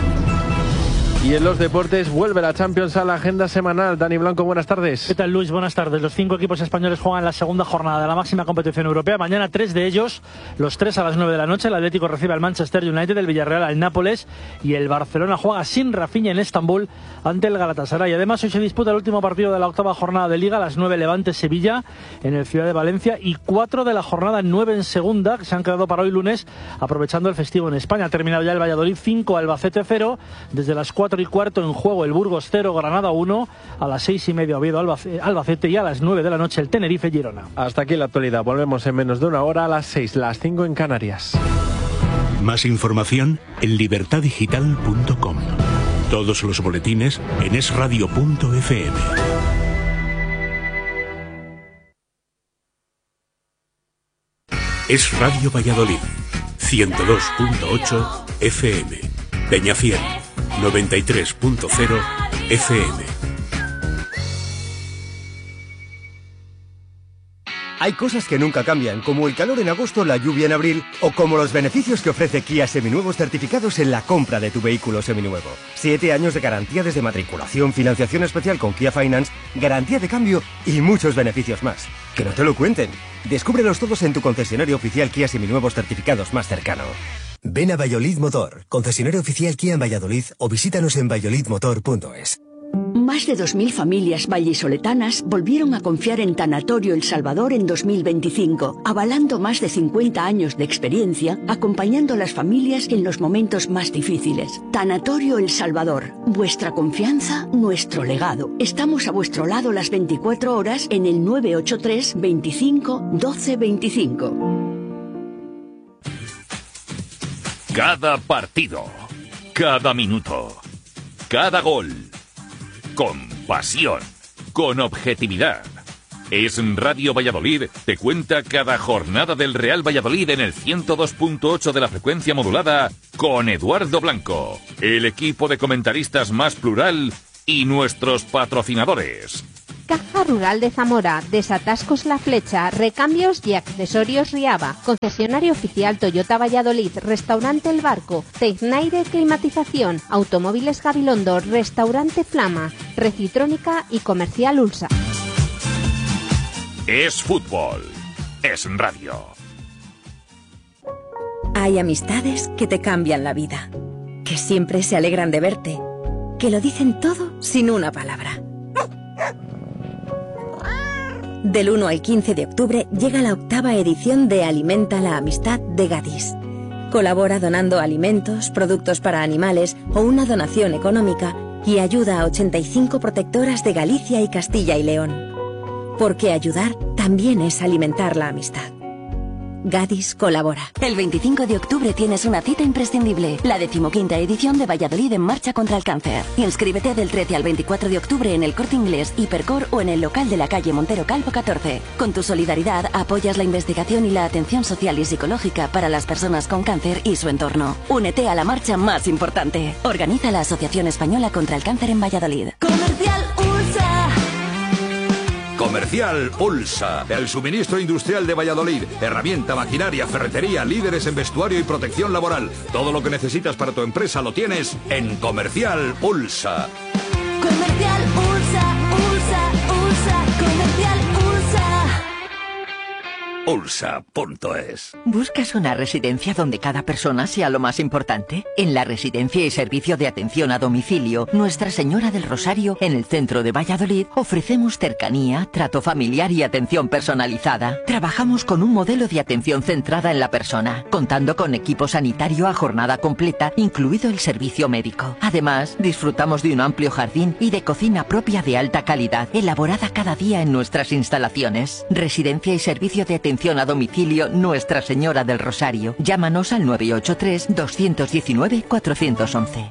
Speaker 4: Y en los deportes vuelve la Champions a la agenda semanal. Dani Blanco, buenas tardes.
Speaker 10: ¿Qué tal, Luis? Buenas tardes. Los 5 equipos españoles juegan la segunda jornada de la máxima competición europea. Mañana 3 de ellos, los 3 a las 9 de la noche. El Atlético recibe al Manchester United, el Villarreal al Nápoles y el Barcelona juega sin Rafinha en Estambul ante el Galatasaray. Además, hoy se disputa el último partido de la octava jornada de Liga, a las 9 Levante-Sevilla en el Ciudad de Valencia y 4 de la jornada 9 en segunda, que se han quedado para hoy lunes, aprovechando el festivo en España. Ha terminado ya el Valladolid 5, Albacete 0, desde las 4:15 en juego el Burgos 0, Granada 1, a las 6:30 Oviedo Albacete y a las 9 de la noche el Tenerife Girona.
Speaker 4: Hasta aquí la actualidad. Volvemos en menos de una hora a las 6, las 5 en Canarias.
Speaker 11: Más información en libertaddigital.com. Todos los boletines en esradio.fm. Es Radio Valladolid, 102.8 FM. Peñafiel, 93.0 FM.
Speaker 12: Hay cosas que nunca cambian, como el calor en agosto, la lluvia en abril, o como los beneficios que ofrece Kia Seminuevos certificados en la compra de tu vehículo seminuevo. 7 años de garantía desde matriculación, financiación especial con Kia Finance, garantía de cambio y muchos beneficios más. Que no te lo cuenten. Descúbrelos todos en tu concesionario oficial Kia Seminuevos certificados más cercano.
Speaker 13: Ven a Valladolid Motor, concesionario oficial Kia en Valladolid, o visítanos en valladolidmotor.es.
Speaker 14: Más de 2.000 familias vallisoletanas volvieron a confiar en Tanatorio El Salvador en 2025, avalando más de 50 años de experiencia, acompañando a las familias en los momentos más difíciles. Tanatorio El Salvador, vuestra confianza, nuestro legado. Estamos a vuestro lado las 24 horas en el 983 25 12 25.
Speaker 15: Cada partido, cada minuto, cada gol. Con pasión, con objetividad. Es Radio Valladolid, te cuenta cada jornada del Real Valladolid en el 102.8 de la frecuencia modulada con Eduardo Blanco, el equipo de comentaristas más plural y nuestros patrocinadores.
Speaker 16: Caja Rural de Zamora, Desatascos La Flecha, Recambios y Accesorios Riaba, concesionario oficial Toyota Valladolid, Restaurante El Barco, Tecnaire Climatización, Automóviles Gabilondo, Restaurante Flama, Recitrónica y Comercial Ulsa.
Speaker 15: Es fútbol, es radio.
Speaker 17: Hay amistades que te cambian la vida, que siempre se alegran de verte, que lo dicen todo sin una palabra. Del 1 al 15 de octubre llega la 8ª edición de Alimenta la Amistad de Gadis. Colabora donando alimentos, productos para animales o una donación económica y ayuda a 85 protectoras de Galicia y Castilla y León. Porque ayudar también es alimentar la amistad. Gadis colabora.
Speaker 27: El 25 de octubre tienes una cita imprescindible, la 15ª edición de Valladolid en Marcha contra el Cáncer. Inscríbete del 13 al 24 de octubre en el Corte Inglés, Hipercor o en el local de la calle Montero Calvo 14. Con tu solidaridad apoyas la investigación y la atención social y psicológica para las personas con cáncer y su entorno. Únete a la marcha más importante. Organiza la Asociación Española contra el Cáncer en Valladolid.
Speaker 28: Comercial Ulsa.
Speaker 29: Comercial Ulsa, el suministro industrial de Valladolid. Herramienta, maquinaria, ferretería, líderes en vestuario y protección laboral. Todo lo que necesitas para tu empresa lo tienes en Comercial Ulsa.
Speaker 28: Comercial Ulsa, Ulsa, Ulsa, Comercial Ulsa.
Speaker 29: Ulsa.es.
Speaker 30: ¿Buscas una residencia donde cada persona sea lo más importante? En la Residencia y Servicio de Atención a Domicilio Nuestra Señora del Rosario, en el centro de Valladolid, ofrecemos cercanía, trato familiar y atención personalizada. Trabajamos con un modelo de atención centrada en la persona, contando con equipo sanitario a jornada completa, incluido el servicio médico. Además, disfrutamos de un amplio jardín y de cocina propia de alta calidad, elaborada cada día en nuestras instalaciones. Residencia y Servicio de Atención a Domicilio Nuestra Señora del Rosario. Llámanos al 983 219 411.